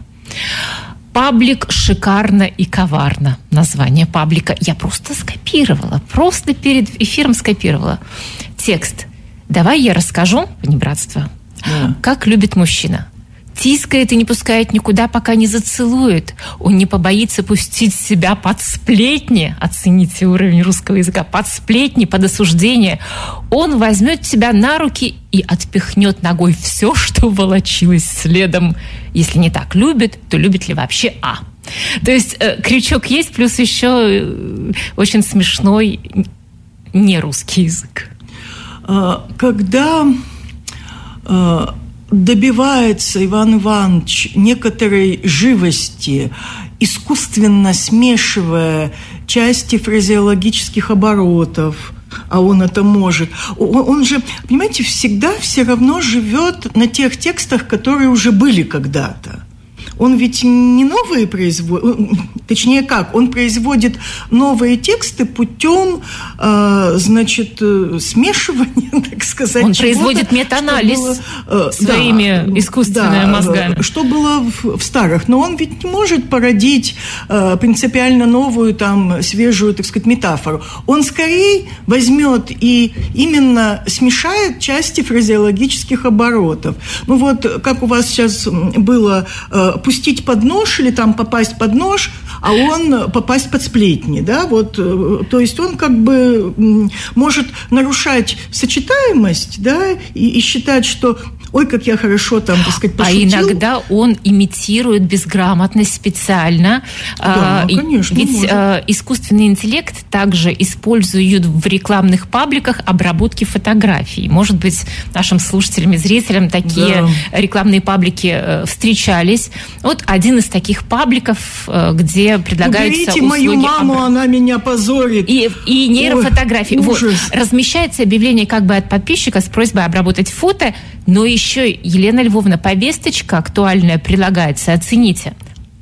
[SPEAKER 9] Паблик «Шикарно и коварно». Название паблика я просто скопировала. Просто перед эфиром скопировала. Текст. Давай я расскажу, понебратство, yeah. как любит мужчина. Тискает и не пускает никуда, пока не зацелует. Он не побоится пустить себя под сплетни. Оцените уровень русского языка. Под сплетни, под осуждение. Он возьмет тебя на руки и отпихнет ногой все, что волочилось следом. Если не так любит, то любит ли вообще А? То есть э, крючок есть, плюс еще э, очень смешной нерусский язык.
[SPEAKER 16] Когда... Э, добивается Иван Иванович некоторой живости, искусственно смешивая части фразеологических оборотов, а он это может. Он, он же, понимаете, всегда все равно живет на тех текстах, которые уже были когда-то. Он ведь не новые производит, точнее как, он производит новые тексты путем, э, значит, смешивания, так сказать.
[SPEAKER 9] Он производит метаанализ было, э, своими да, искусственными да, мозгами.
[SPEAKER 16] Что было в, в старых. Но он ведь не может породить э, принципиально новую, там, свежую, так сказать, метафору. Он скорее возьмет и именно смешает части фразеологических оборотов. Ну вот, как у вас сейчас было... Э, пустить под нож или там попасть под нож, а он попасть под сплетни, да, вот, то есть он как бы может нарушать сочетаемость, да, и, и считать, что ой, как я хорошо там, так сказать, пошутил.
[SPEAKER 9] А иногда он имитирует безграмотность специально.
[SPEAKER 16] Да, ну, конечно,
[SPEAKER 9] ведь
[SPEAKER 16] может.
[SPEAKER 9] Искусственный интеллект также используют в рекламных пабликах обработки фотографий. Может быть, нашим слушателям и зрителям такие да. рекламные паблики встречались. Вот один из таких пабликов, где предлагаются
[SPEAKER 16] Уберите
[SPEAKER 9] услуги...
[SPEAKER 16] мою маму, обра... она меня позорит.
[SPEAKER 9] И, и нейрофотографии.
[SPEAKER 16] Ой,
[SPEAKER 9] вот. Размещается объявление как бы от подписчика с просьбой обработать фото, но еще, Елена Львовна, повесточка актуальная прилагается, оцените.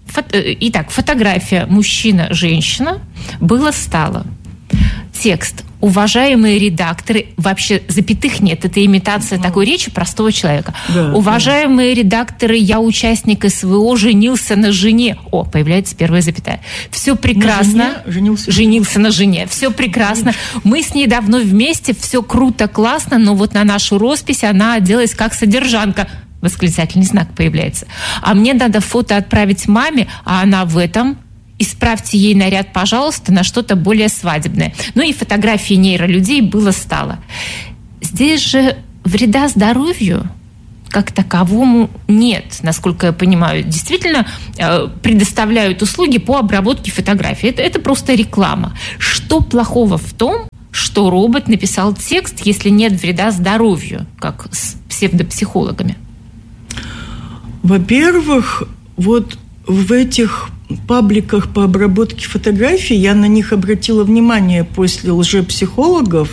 [SPEAKER 9] Итак, фотография мужчина-женщина, было-стало. Текст. Уважаемые редакторы, вообще запятых нет, это имитация ну, такой речи простого человека. Да, Уважаемые да. редакторы, я участник СВО, женился на жене. О, появляется первая запятая. Все прекрасно.
[SPEAKER 16] На жене? Женился.
[SPEAKER 9] Женился на жене. Все прекрасно. Мы с ней давно вместе, все круто, классно, но вот на нашу роспись она оделась как содержанка. Восклицательный знак появляется. А мне надо фото отправить маме, а она в этом... Исправьте ей наряд, пожалуйста, на что-то более свадебное. Ну и фотографии нейролюдей было-стало. Здесь же вреда здоровью как таковому нет, насколько я понимаю. Действительно предоставляют услуги по обработке фотографий. Это, это просто реклама. Что плохого в том, что робот написал текст, если нет вреда здоровью, как с псевдопсихологами?
[SPEAKER 16] Во-первых, вот в этих пабликах по обработке фотографий, я на них обратила внимание после лжепсихологов.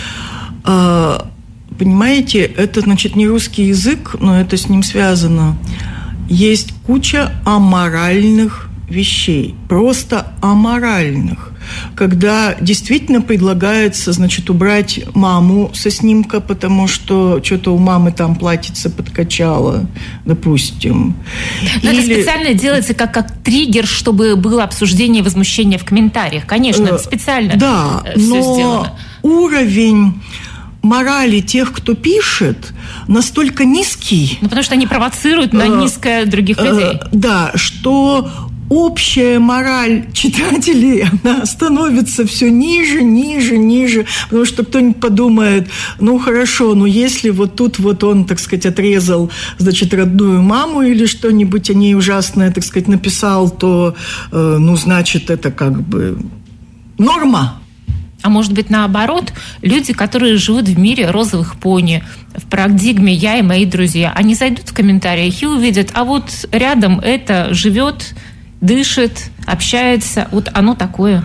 [SPEAKER 16] Понимаете, это, значит, не русский язык, но это с ним связано. Есть куча аморальных вещей, просто аморальных. Когда действительно предлагается, значит, убрать маму со снимка, потому что что-то у мамы там платьице подкачало, допустим.
[SPEAKER 9] Но Или... это специально делается как, как триггер, чтобы было обсуждение и возмущение в комментариях. Конечно, это специально
[SPEAKER 16] да,
[SPEAKER 9] все
[SPEAKER 16] но
[SPEAKER 9] сделано.
[SPEAKER 16] Уровень морали тех, кто пишет, настолько низкий.
[SPEAKER 9] Ну, потому что они провоцируют на низкое других людей.
[SPEAKER 16] Да, что... Общая мораль читателей, она становится все ниже, ниже, ниже, потому что кто-нибудь подумает, ну хорошо, но если вот тут вот он, так сказать, отрезал, значит, родную маму или что-нибудь о ней ужасное, так сказать, написал, то, э, ну, значит, это как бы норма.
[SPEAKER 9] А может быть, наоборот, люди, которые живут в мире розовых пони, в парадигме «я и мои друзья», они зайдут в комментариях и увидят, а вот рядом это живет... дышит, общается. Вот оно такое.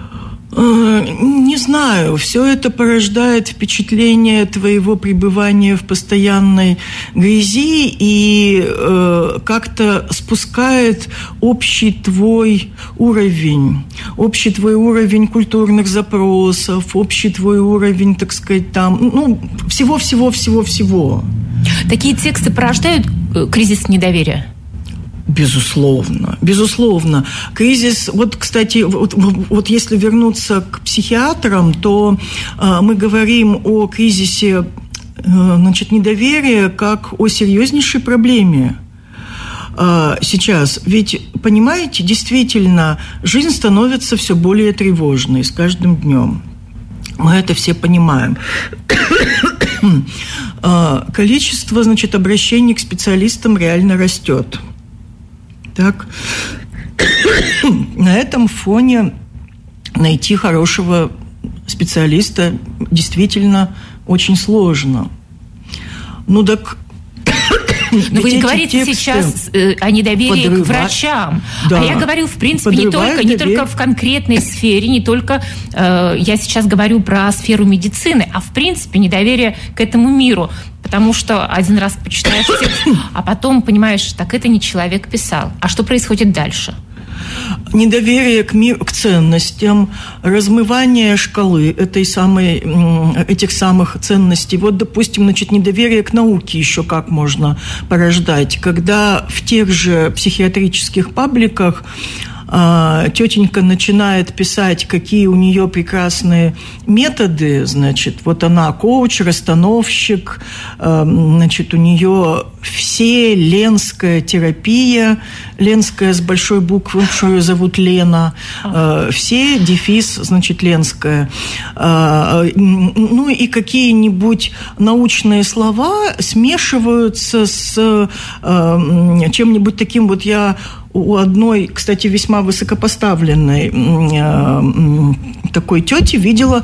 [SPEAKER 16] Не знаю. Все это порождает впечатление твоего пребывания в постоянной грязи и э, как-то спускает общий твой уровень. Общий твой уровень культурных запросов, общий твой уровень, так сказать, там, ну, всего-всего-всего-всего.
[SPEAKER 9] Такие тексты порождают кризис недоверия?
[SPEAKER 16] Безусловно, безусловно. Кризис, вот, кстати, вот, вот если вернуться к психиатрам, то э, мы говорим о кризисе э, значит, недоверия как о серьезнейшей проблеме э, сейчас. Ведь, понимаете, действительно, жизнь становится все более тревожной с каждым днем. Мы это все понимаем. э, количество, значит, обращений к специалистам реально растет. Так, на этом фоне найти хорошего специалиста действительно очень сложно. Ну так...
[SPEAKER 9] Но вы не говорите сейчас о недоверии подрывать. К врачам. Да. А я говорю, в принципе, не только, не только в конкретной сфере, не только... Э, я сейчас говорю про сферу медицины, а в принципе недоверие к этому миру. Потому что один раз почитаешь текст, а потом понимаешь, так это не человек писал. А что происходит дальше?
[SPEAKER 16] Недоверие к миру, к ценностям, размывание шкалы этой самой, этих самых ценностей. Вот, допустим, значит, недоверие к науке еще как можно порождать, когда в тех же психиатрических пабликах тетенька начинает писать, какие у нее прекрасные методы, значит, вот она коуч, расстановщик, значит, у нее вселенская терапия, ленская с большой буквы, что ее зовут Лена, все, дефис, значит, ленская. Ну и какие-нибудь научные слова смешиваются с чем-нибудь таким, вот я у одной, кстати, весьма высокопоставленной такой тети видела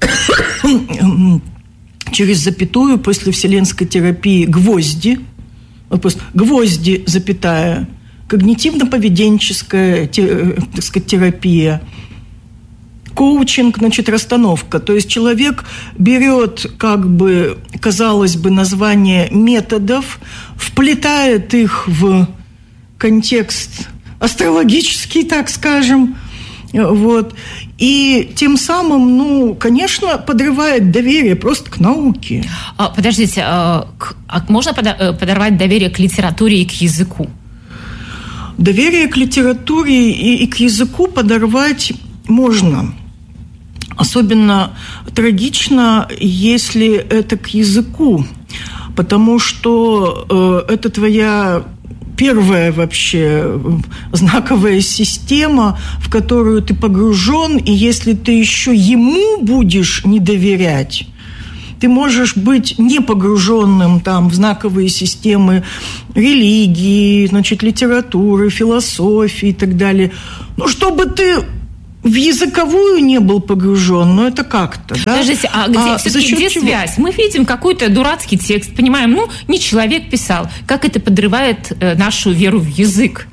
[SPEAKER 16] через запятую после вселенской терапии гвозди, гвозди, запятая, когнитивно-поведенческая, так сказать, терапия, коучинг, значит, расстановка. То есть человек берет, как бы, казалось бы, название методов, вплетает их в контекст астрологический, так скажем. Вот. И тем самым, ну, конечно, подрывает доверие просто к науке.
[SPEAKER 9] А, подождите, а, к, а можно подорвать доверие к литературе и к языку?
[SPEAKER 16] Доверие к литературе и, и к языку подорвать можно. Особенно трагично, если это к языку, потому что э, это твоя первая вообще знаковая система, в которую ты погружен, и если ты еще ему будешь не доверять, ты можешь быть не погруженным там в знаковые системы религии, значит, литературы, философии и так далее. Но чтобы ты в языковую не был погружен, но это как-то, да?
[SPEAKER 9] Подождите, а где, а все-таки где чего? Связь? Мы видим какой-то дурацкий текст, понимаем, ну, не человек писал. Как это подрывает э, нашу веру в язык?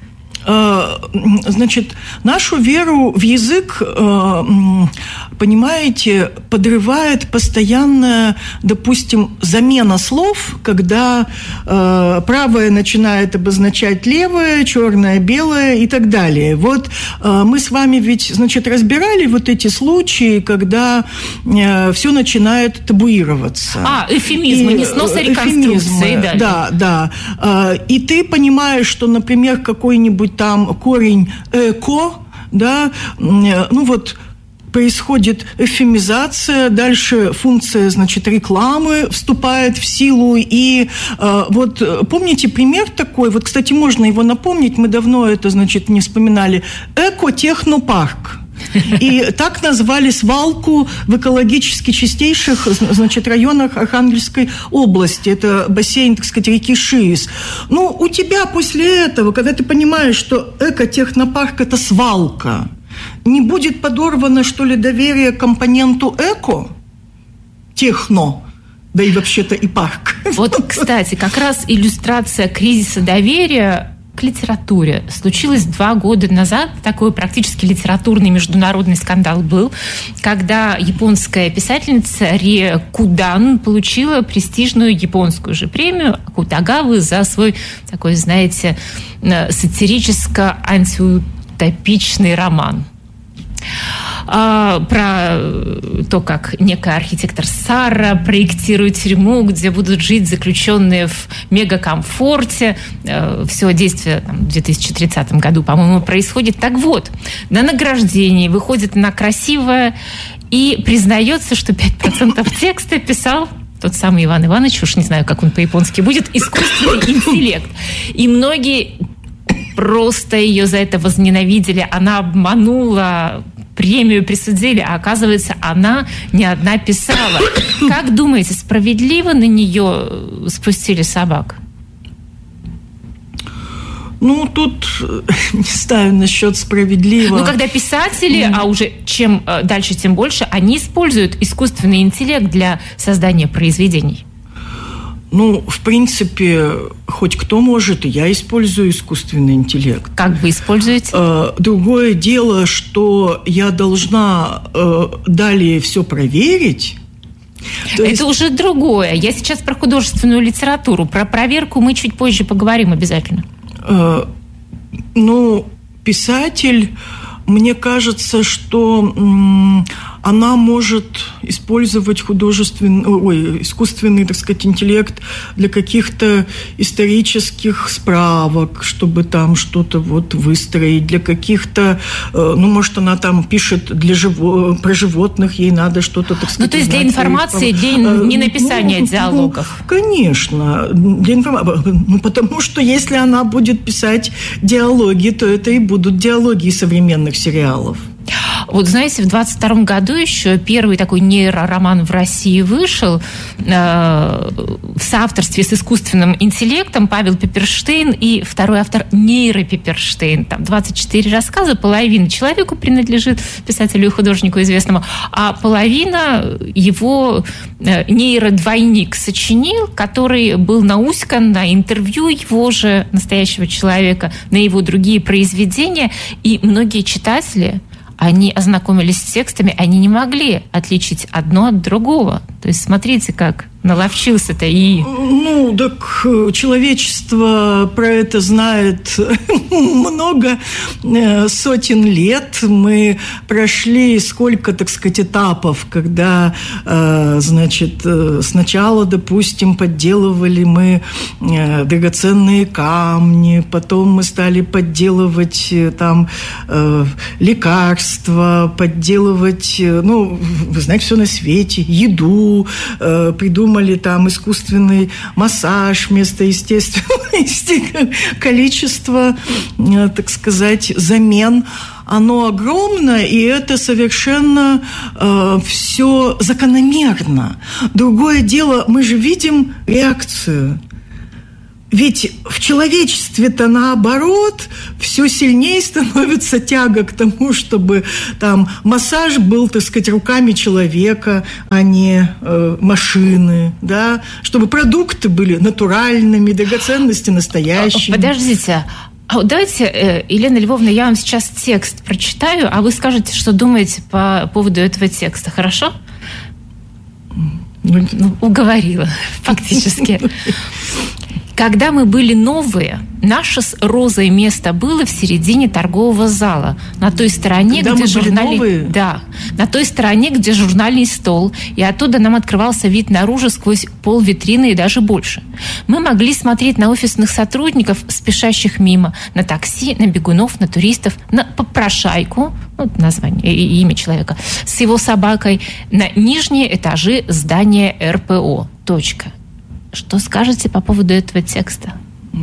[SPEAKER 16] Значит, нашу веру в язык, понимаете, подрывает постоянная, допустим, замена слов, когда правое начинает обозначать левое, черное, белое и так далее. Вот мы с вами ведь, значит, разбирали вот эти случаи, когда все начинает табуироваться.
[SPEAKER 9] А, эвфемизмы, несноса реконструкции.
[SPEAKER 16] Да, да. И ты понимаешь, что, например, какой-нибудь там корень «эко», да, ну вот происходит эвфемизация, дальше функция, значит, рекламы вступает в силу, и э, вот помните пример такой, вот, кстати, можно его напомнить, мы давно это, значит, не вспоминали, «эко-технопарк». И так назвали свалку в экологически чистейших, значит, районах Архангельской области. Это бассейн, так сказать, реки Шиис. Ну, у тебя после этого, когда ты понимаешь, что экотехнопарк – это свалка, не будет подорвано, что ли, доверие к компоненту эко, техно, да и вообще-то и парк.
[SPEAKER 9] Вот, кстати, как раз иллюстрация кризиса доверия к литературе. Случилось два года назад, такой практически литературный международный скандал был, когда японская писательница Рие Кудан получила престижную японскую же премию Акутагавы за свой такой, знаете, сатирическо-антиутопичный роман. Про то, как некая архитектор Сара проектирует тюрьму, где будут жить заключенные в мегакомфорте. Все действие там, в две тысячи тридцатом году, по-моему, происходит. Так вот, на награждении выходит она красивая и признается, что пять процентов текста писал тот самый Иван Иванович, уж не знаю, как он по-японски будет, искусственный интеллект. И многие просто ее за это возненавидели. Она обманула, премию присудили, а оказывается, она не одна писала. Как думаете, справедливо на нее спустили собак?
[SPEAKER 16] Ну, тут не знаю насчет справедливо.
[SPEAKER 9] Ну, когда писатели, mm. а уже чем дальше, тем больше, они используют искусственный интеллект для создания произведений.
[SPEAKER 16] Ну, в принципе, хоть кто может, и я использую искусственный интеллект.
[SPEAKER 9] Как вы используете?
[SPEAKER 16] Другое дело, что я должна далее все проверить.
[SPEAKER 9] То Это есть... уже другое. Я сейчас про художественную литературу. Про проверку мы чуть позже поговорим обязательно.
[SPEAKER 16] Ну, писатель, мне кажется, что она может использовать художественный, ой, искусственный, так сказать, интеллект для каких-то исторических справок, чтобы там что-то вот выстроить, для каких-то, ну, может, она там пишет для живо, про животных, ей надо что-то, так сказать.
[SPEAKER 9] Ну, то есть для информации, для не написания ну, диалогов.
[SPEAKER 16] Ну, конечно, для информации. Ну, потому что если она будет писать диалоги, то это и будут диалоги современных сериалов.
[SPEAKER 9] Вот, знаете, в двадцать втором году еще первый такой нейророман в России вышел э, в соавторстве с искусственным интеллектом Павел Пепперштейн и второй автор Нейро Пепперштейн. Там двадцать четыре рассказа, половина человеку принадлежит, писателю и художнику известному, а половина его э, нейродвойник сочинил, который был науськан на интервью его же, настоящего человека, на его другие произведения, и многие читатели... Они ознакомились с текстами, они не могли отличить одно от другого. То есть смотрите, как наловчился-то и...
[SPEAKER 16] Ну, так человечество про это знает много сотен лет. Мы прошли сколько, так сказать, этапов, когда, значит, сначала, допустим, подделывали мы драгоценные камни, потом мы стали подделывать там лекарства, подделывать, ну, вы знаете, все на свете, еду, придумывать там искусственный массаж вместо естественного количества, так сказать, замен. Оно огромно, и это совершенно э, все закономерно. Другое дело, мы же видим реакцию. Ведь в человечестве-то наоборот все сильнее становится тяга к тому, чтобы там массаж был, так сказать, руками человека, а не э, машины, да, чтобы продукты были натуральными, драгоценности настоящими.
[SPEAKER 9] Подождите. Давайте, Елена Львовна, я вам сейчас текст прочитаю, а вы скажете, что думаете по поводу этого текста, хорошо? Ну, уговорила, фактически. Когда мы были новые, наше с Розой место было в середине торгового зала, на той стороне,
[SPEAKER 16] Когда
[SPEAKER 9] где
[SPEAKER 16] мы
[SPEAKER 9] журнали...
[SPEAKER 16] были новые?
[SPEAKER 9] Да, на той стороне, где журнальный стол, и оттуда нам открывался вид наружу сквозь пол витрины и даже больше. Мы могли смотреть на офисных сотрудников, спешащих мимо, на такси, на бегунов, на туристов, на попрошайку, ну, название, имя человека, с его собакой, на нижние этажи здания эр пэ о. Точка. Что скажете по поводу этого текста?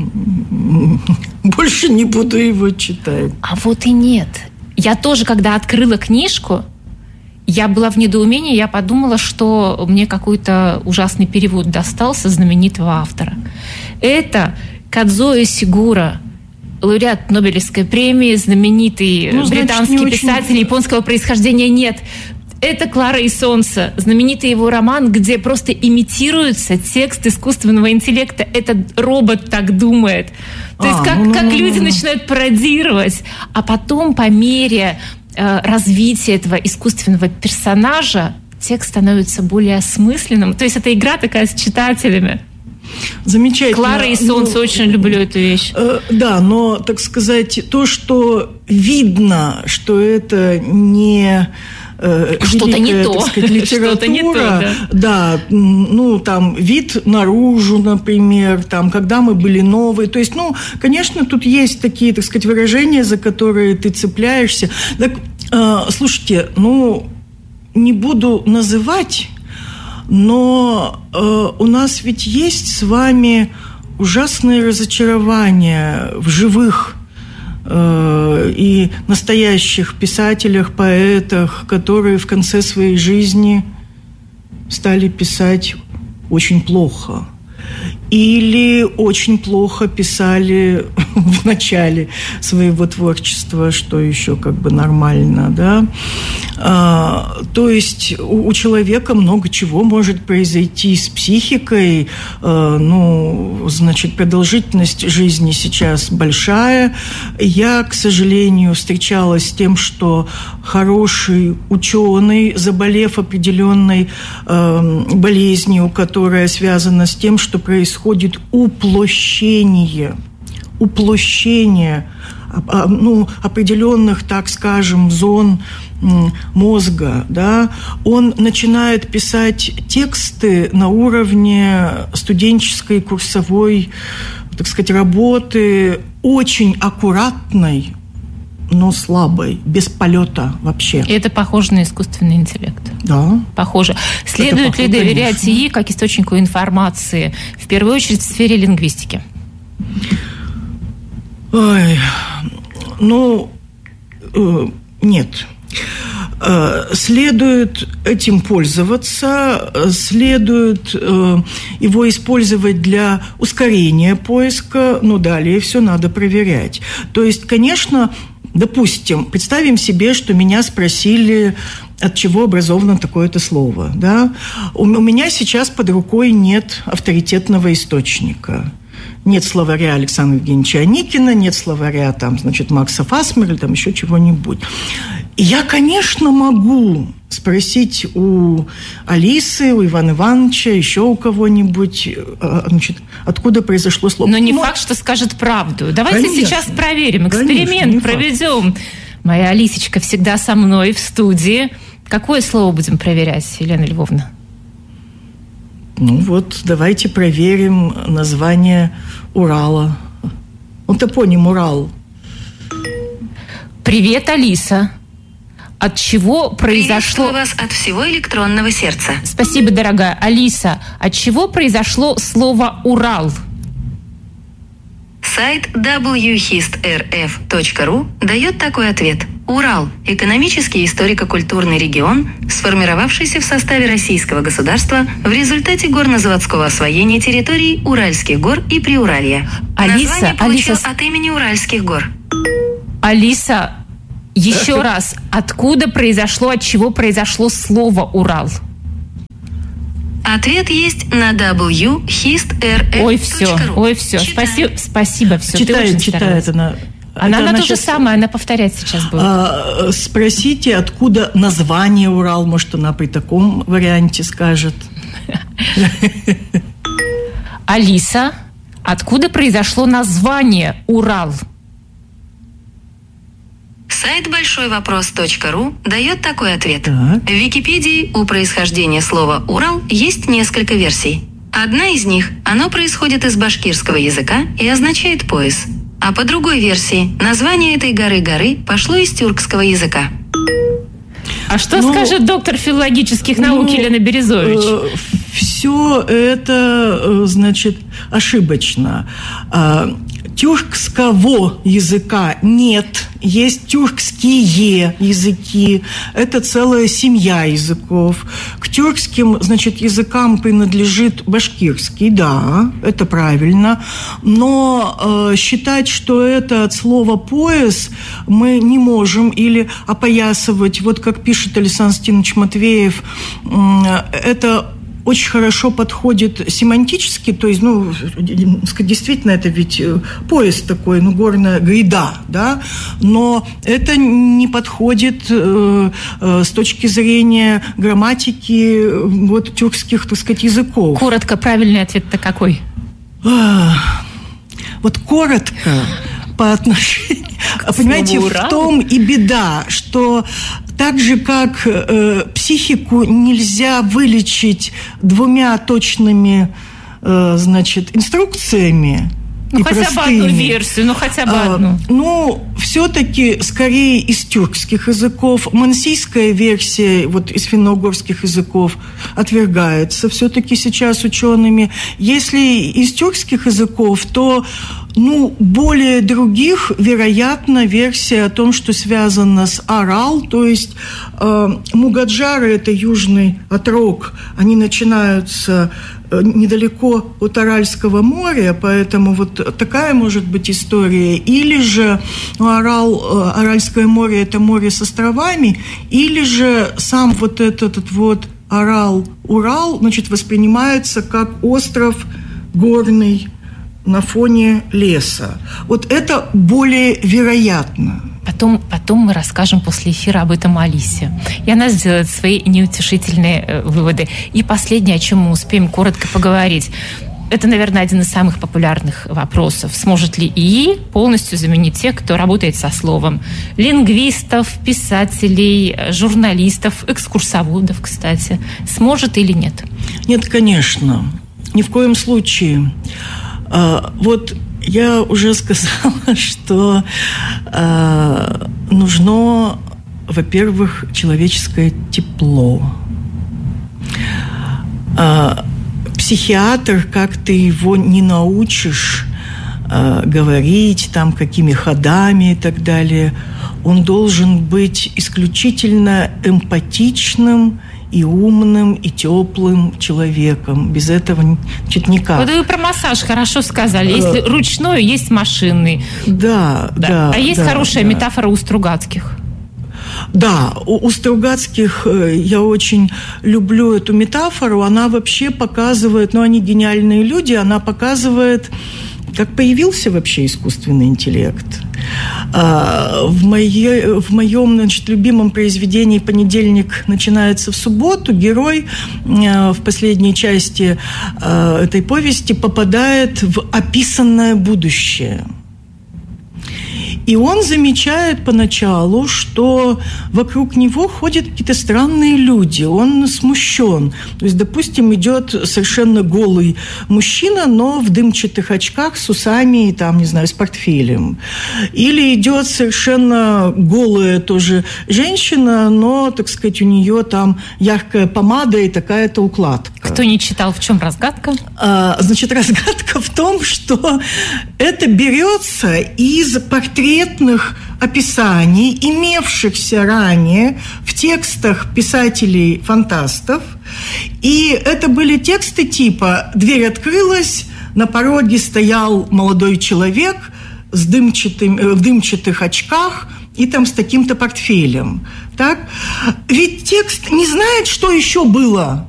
[SPEAKER 16] Больше не буду его читать.
[SPEAKER 9] А вот и нет. Я тоже, когда открыла книжку, я была в недоумении, я подумала, что мне какой-то ужасный перевод достался знаменитого автора. Это Кадзуо Сигура, лауреат Нобелевской премии, знаменитый ну, британский значит, писатель очень... японского происхождения. Нет. Это «Клара и солнце», знаменитый его роман, где просто имитируется текст искусственного интеллекта. Этот робот так думает. То а, есть как, ну, как ну, люди ну, начинают пародировать. А потом по мере э, развития этого искусственного персонажа текст становится более осмысленным. То есть это игра такая с читателями.
[SPEAKER 16] Замечательно.
[SPEAKER 9] «Клара и солнце», ну, очень люблю эту вещь.
[SPEAKER 16] Э, да, но, так сказать, то, что видно, что это не...
[SPEAKER 9] Что-то
[SPEAKER 16] великая,
[SPEAKER 9] не то.
[SPEAKER 16] Так сказать, литература,
[SPEAKER 9] Что-то не то, да.
[SPEAKER 16] Да, ну, там, вид наружу, например, там, когда мы были новые. То есть, ну, конечно, тут есть такие, так сказать, выражения, за которые ты цепляешься. Так, э, слушайте, ну, не буду называть, но э, у нас ведь есть с вами ужасное разочарование в живых и настоящих писателях, поэтах, которые в конце своей жизни стали писать очень плохо. Или очень плохо писали в начале своего творчества, что еще как бы нормально, да. А, то есть у, у человека много чего может произойти с психикой. А, ну, значит, продолжительность жизни сейчас большая. Я, к сожалению, встречалась с тем, что хороший ученый, заболев определенной а, болезнью, которая связана с тем, что происходит уплощение, уплощение ну, определенных, так скажем, зон мозга, да, он начинает писать тексты на уровне студенческой курсовой, так сказать, работы, очень аккуратной, но слабой, без полета вообще.
[SPEAKER 9] И это похоже на искусственный интеллект.
[SPEAKER 16] Да.
[SPEAKER 9] Похоже. Следует
[SPEAKER 16] похоже,
[SPEAKER 9] ли доверять
[SPEAKER 16] конечно.
[SPEAKER 9] ИИ как источнику информации, в первую очередь в сфере лингвистики?
[SPEAKER 16] Ой, ну, э, нет. Э, следует этим пользоваться, следует э, его использовать для ускорения поиска, но далее все надо проверять. То есть, конечно, допустим, представим себе, что меня спросили, от чего образовано такое-то слово. Да? У меня сейчас под рукой нет авторитетного источника. Нет словаря Александра Евгеньевича Аникина, нет словаря там, значит, Макса Фасмера или там еще чего-нибудь. Я, конечно, могу спросить у Алисы, у Ивана Ивановича, еще у кого-нибудь, значит, откуда произошло слово.
[SPEAKER 9] Но не Но... факт, что скажет правду. Давайте конечно, сейчас проверим, эксперимент конечно, проведем. Факт. Моя Алисечка всегда со мной в студии. Какое слово будем проверять, Елена Львовна?
[SPEAKER 16] Ну вот, давайте проверим название Урала. Он топоним Урал.
[SPEAKER 9] Привет, Алиса. От чего произошло...
[SPEAKER 17] Приветствую вас от всего электронного сердца.
[SPEAKER 9] Спасибо, дорогая. Алиса, от чего произошло слово «Урал»?
[SPEAKER 17] Сайт дабл ю хист эр эф точка ру дает такой ответ. Урал – экономический и историко-культурный регион, сформировавшийся в составе российского государства в результате горнозаводского освоения территорий Уральских гор и Приуралья.
[SPEAKER 9] Алиса,
[SPEAKER 17] Название получил
[SPEAKER 9] Алиса...
[SPEAKER 17] от имени Уральских гор.
[SPEAKER 9] Алиса, еще раз, откуда произошло, от чего произошло слово «Урал»?
[SPEAKER 17] Ответ есть на дабл ю хист эр эф точка ру.
[SPEAKER 9] Ой, все, ой, все. Спасибо, спасибо, все.
[SPEAKER 16] Читает, читает она.
[SPEAKER 9] Она,
[SPEAKER 16] она,
[SPEAKER 9] она
[SPEAKER 16] то
[SPEAKER 9] же самое, она повторять сейчас будет.
[SPEAKER 16] А, спросите, откуда название Урал, может, она при таком варианте скажет.
[SPEAKER 9] Алиса, откуда произошло название Урал?
[SPEAKER 17] Сайт большой вопрос точка ру дает такой ответ.
[SPEAKER 16] Так.
[SPEAKER 17] В Википедии у происхождения слова «Урал» есть несколько версий. Одна из них – оно происходит из башкирского языка и означает «пояс». А по другой версии, название этой горы-горы пошло из тюркского языка.
[SPEAKER 9] А что
[SPEAKER 16] ну,
[SPEAKER 9] скажет доктор филологических наук ну, Елена Березович?
[SPEAKER 16] Э, все это, значит, ошибочно. Тюркского языка нет, есть тюркские языки, это целая семья языков. К тюркским, значит, языкам принадлежит башкирский, да, это правильно, но э, считать, что это от слова «пояс» мы не можем, или опоясывать, вот как пишет Александр Стинович Матвеев, э, это очень хорошо подходит семантически, то есть, ну, действительно, это ведь пояс такой, ну, горная гряда, да, но это не подходит э, э, с точки зрения грамматики вот тюркских, так сказать, языков.
[SPEAKER 9] Коротко, правильный ответ-то какой?
[SPEAKER 16] Вот коротко по отношению... К понимаете, в том и беда, что так же, как э, психику нельзя вылечить двумя точными, э, значит, инструкциями,
[SPEAKER 9] ну, хотя простыми, бы одну версию, ну, хотя бы а, одну.
[SPEAKER 16] Ну, все-таки, скорее, из тюркских языков. Мансийская версия, вот, из финно-угорских языков отвергается все-таки сейчас учеными. Если из тюркских языков, то, ну, более других, вероятно, версия о том, что связано с Арал, то есть э, Мугаджары – это южный отрог, они начинаются недалеко от Аральского моря, поэтому вот такая может быть история. Или же ну, Арал, Аральское море – это море с островами, или же сам вот этот, этот вот Арал, Урал, значит, воспринимается как остров горный на фоне леса. Вот это более вероятно.
[SPEAKER 9] Потом, потом мы расскажем после эфира об этом Алисе. И она сделает свои неутешительные э, выводы. И последнее, о чем мы успеем коротко поговорить. Это, наверное, один из самых популярных вопросов. Сможет ли ИИ полностью заменить тех, кто работает со словом? Лингвистов, писателей, журналистов, экскурсоводов, кстати. Сможет или нет?
[SPEAKER 16] Нет, конечно. Ни в коем случае. А, вот... Я уже сказала, что э, нужно, во-первых, человеческое тепло. Э, психиатр, как ты его не научишь э, говорить, там, какими ходами и так далее, он должен быть исключительно эмпатичным, и умным, и теплым человеком. Без этого чуть никак.
[SPEAKER 9] Вот вы про массаж хорошо сказали. Есть ручной, есть машинный.
[SPEAKER 16] Да, да. да
[SPEAKER 9] а есть
[SPEAKER 16] да,
[SPEAKER 9] хорошая
[SPEAKER 16] да.
[SPEAKER 9] метафора у Стругацких.
[SPEAKER 16] Да, у, у Стругацких я очень люблю эту метафору. Она вообще показывает, ну, они гениальные люди, она показывает как появился вообще искусственный интеллект. В, моей, в моем, значит, любимом произведении «Понедельник начинается в субботу» герой в последней части этой повести попадает в описанное будущее. И он замечает поначалу, что вокруг него ходят какие-то странные люди. Он смущен. То есть, допустим, идет совершенно голый мужчина, но в дымчатых очках с усами и, там, не знаю, с портфелем. Или идет совершенно голая тоже женщина, но, так сказать, у нее там яркая помада и такая-то укладка.
[SPEAKER 9] Кто не читал, в чем разгадка?
[SPEAKER 16] А, значит, разгадка в том, что это берется из портрета описаний, имевшихся ранее в текстах писателей-фантастов. И это были тексты типа «Дверь открылась, на пороге стоял молодой человек с дымчатым, в дымчатых очках и там с таким-то портфелем». Так? Ведь текст не знает, что еще было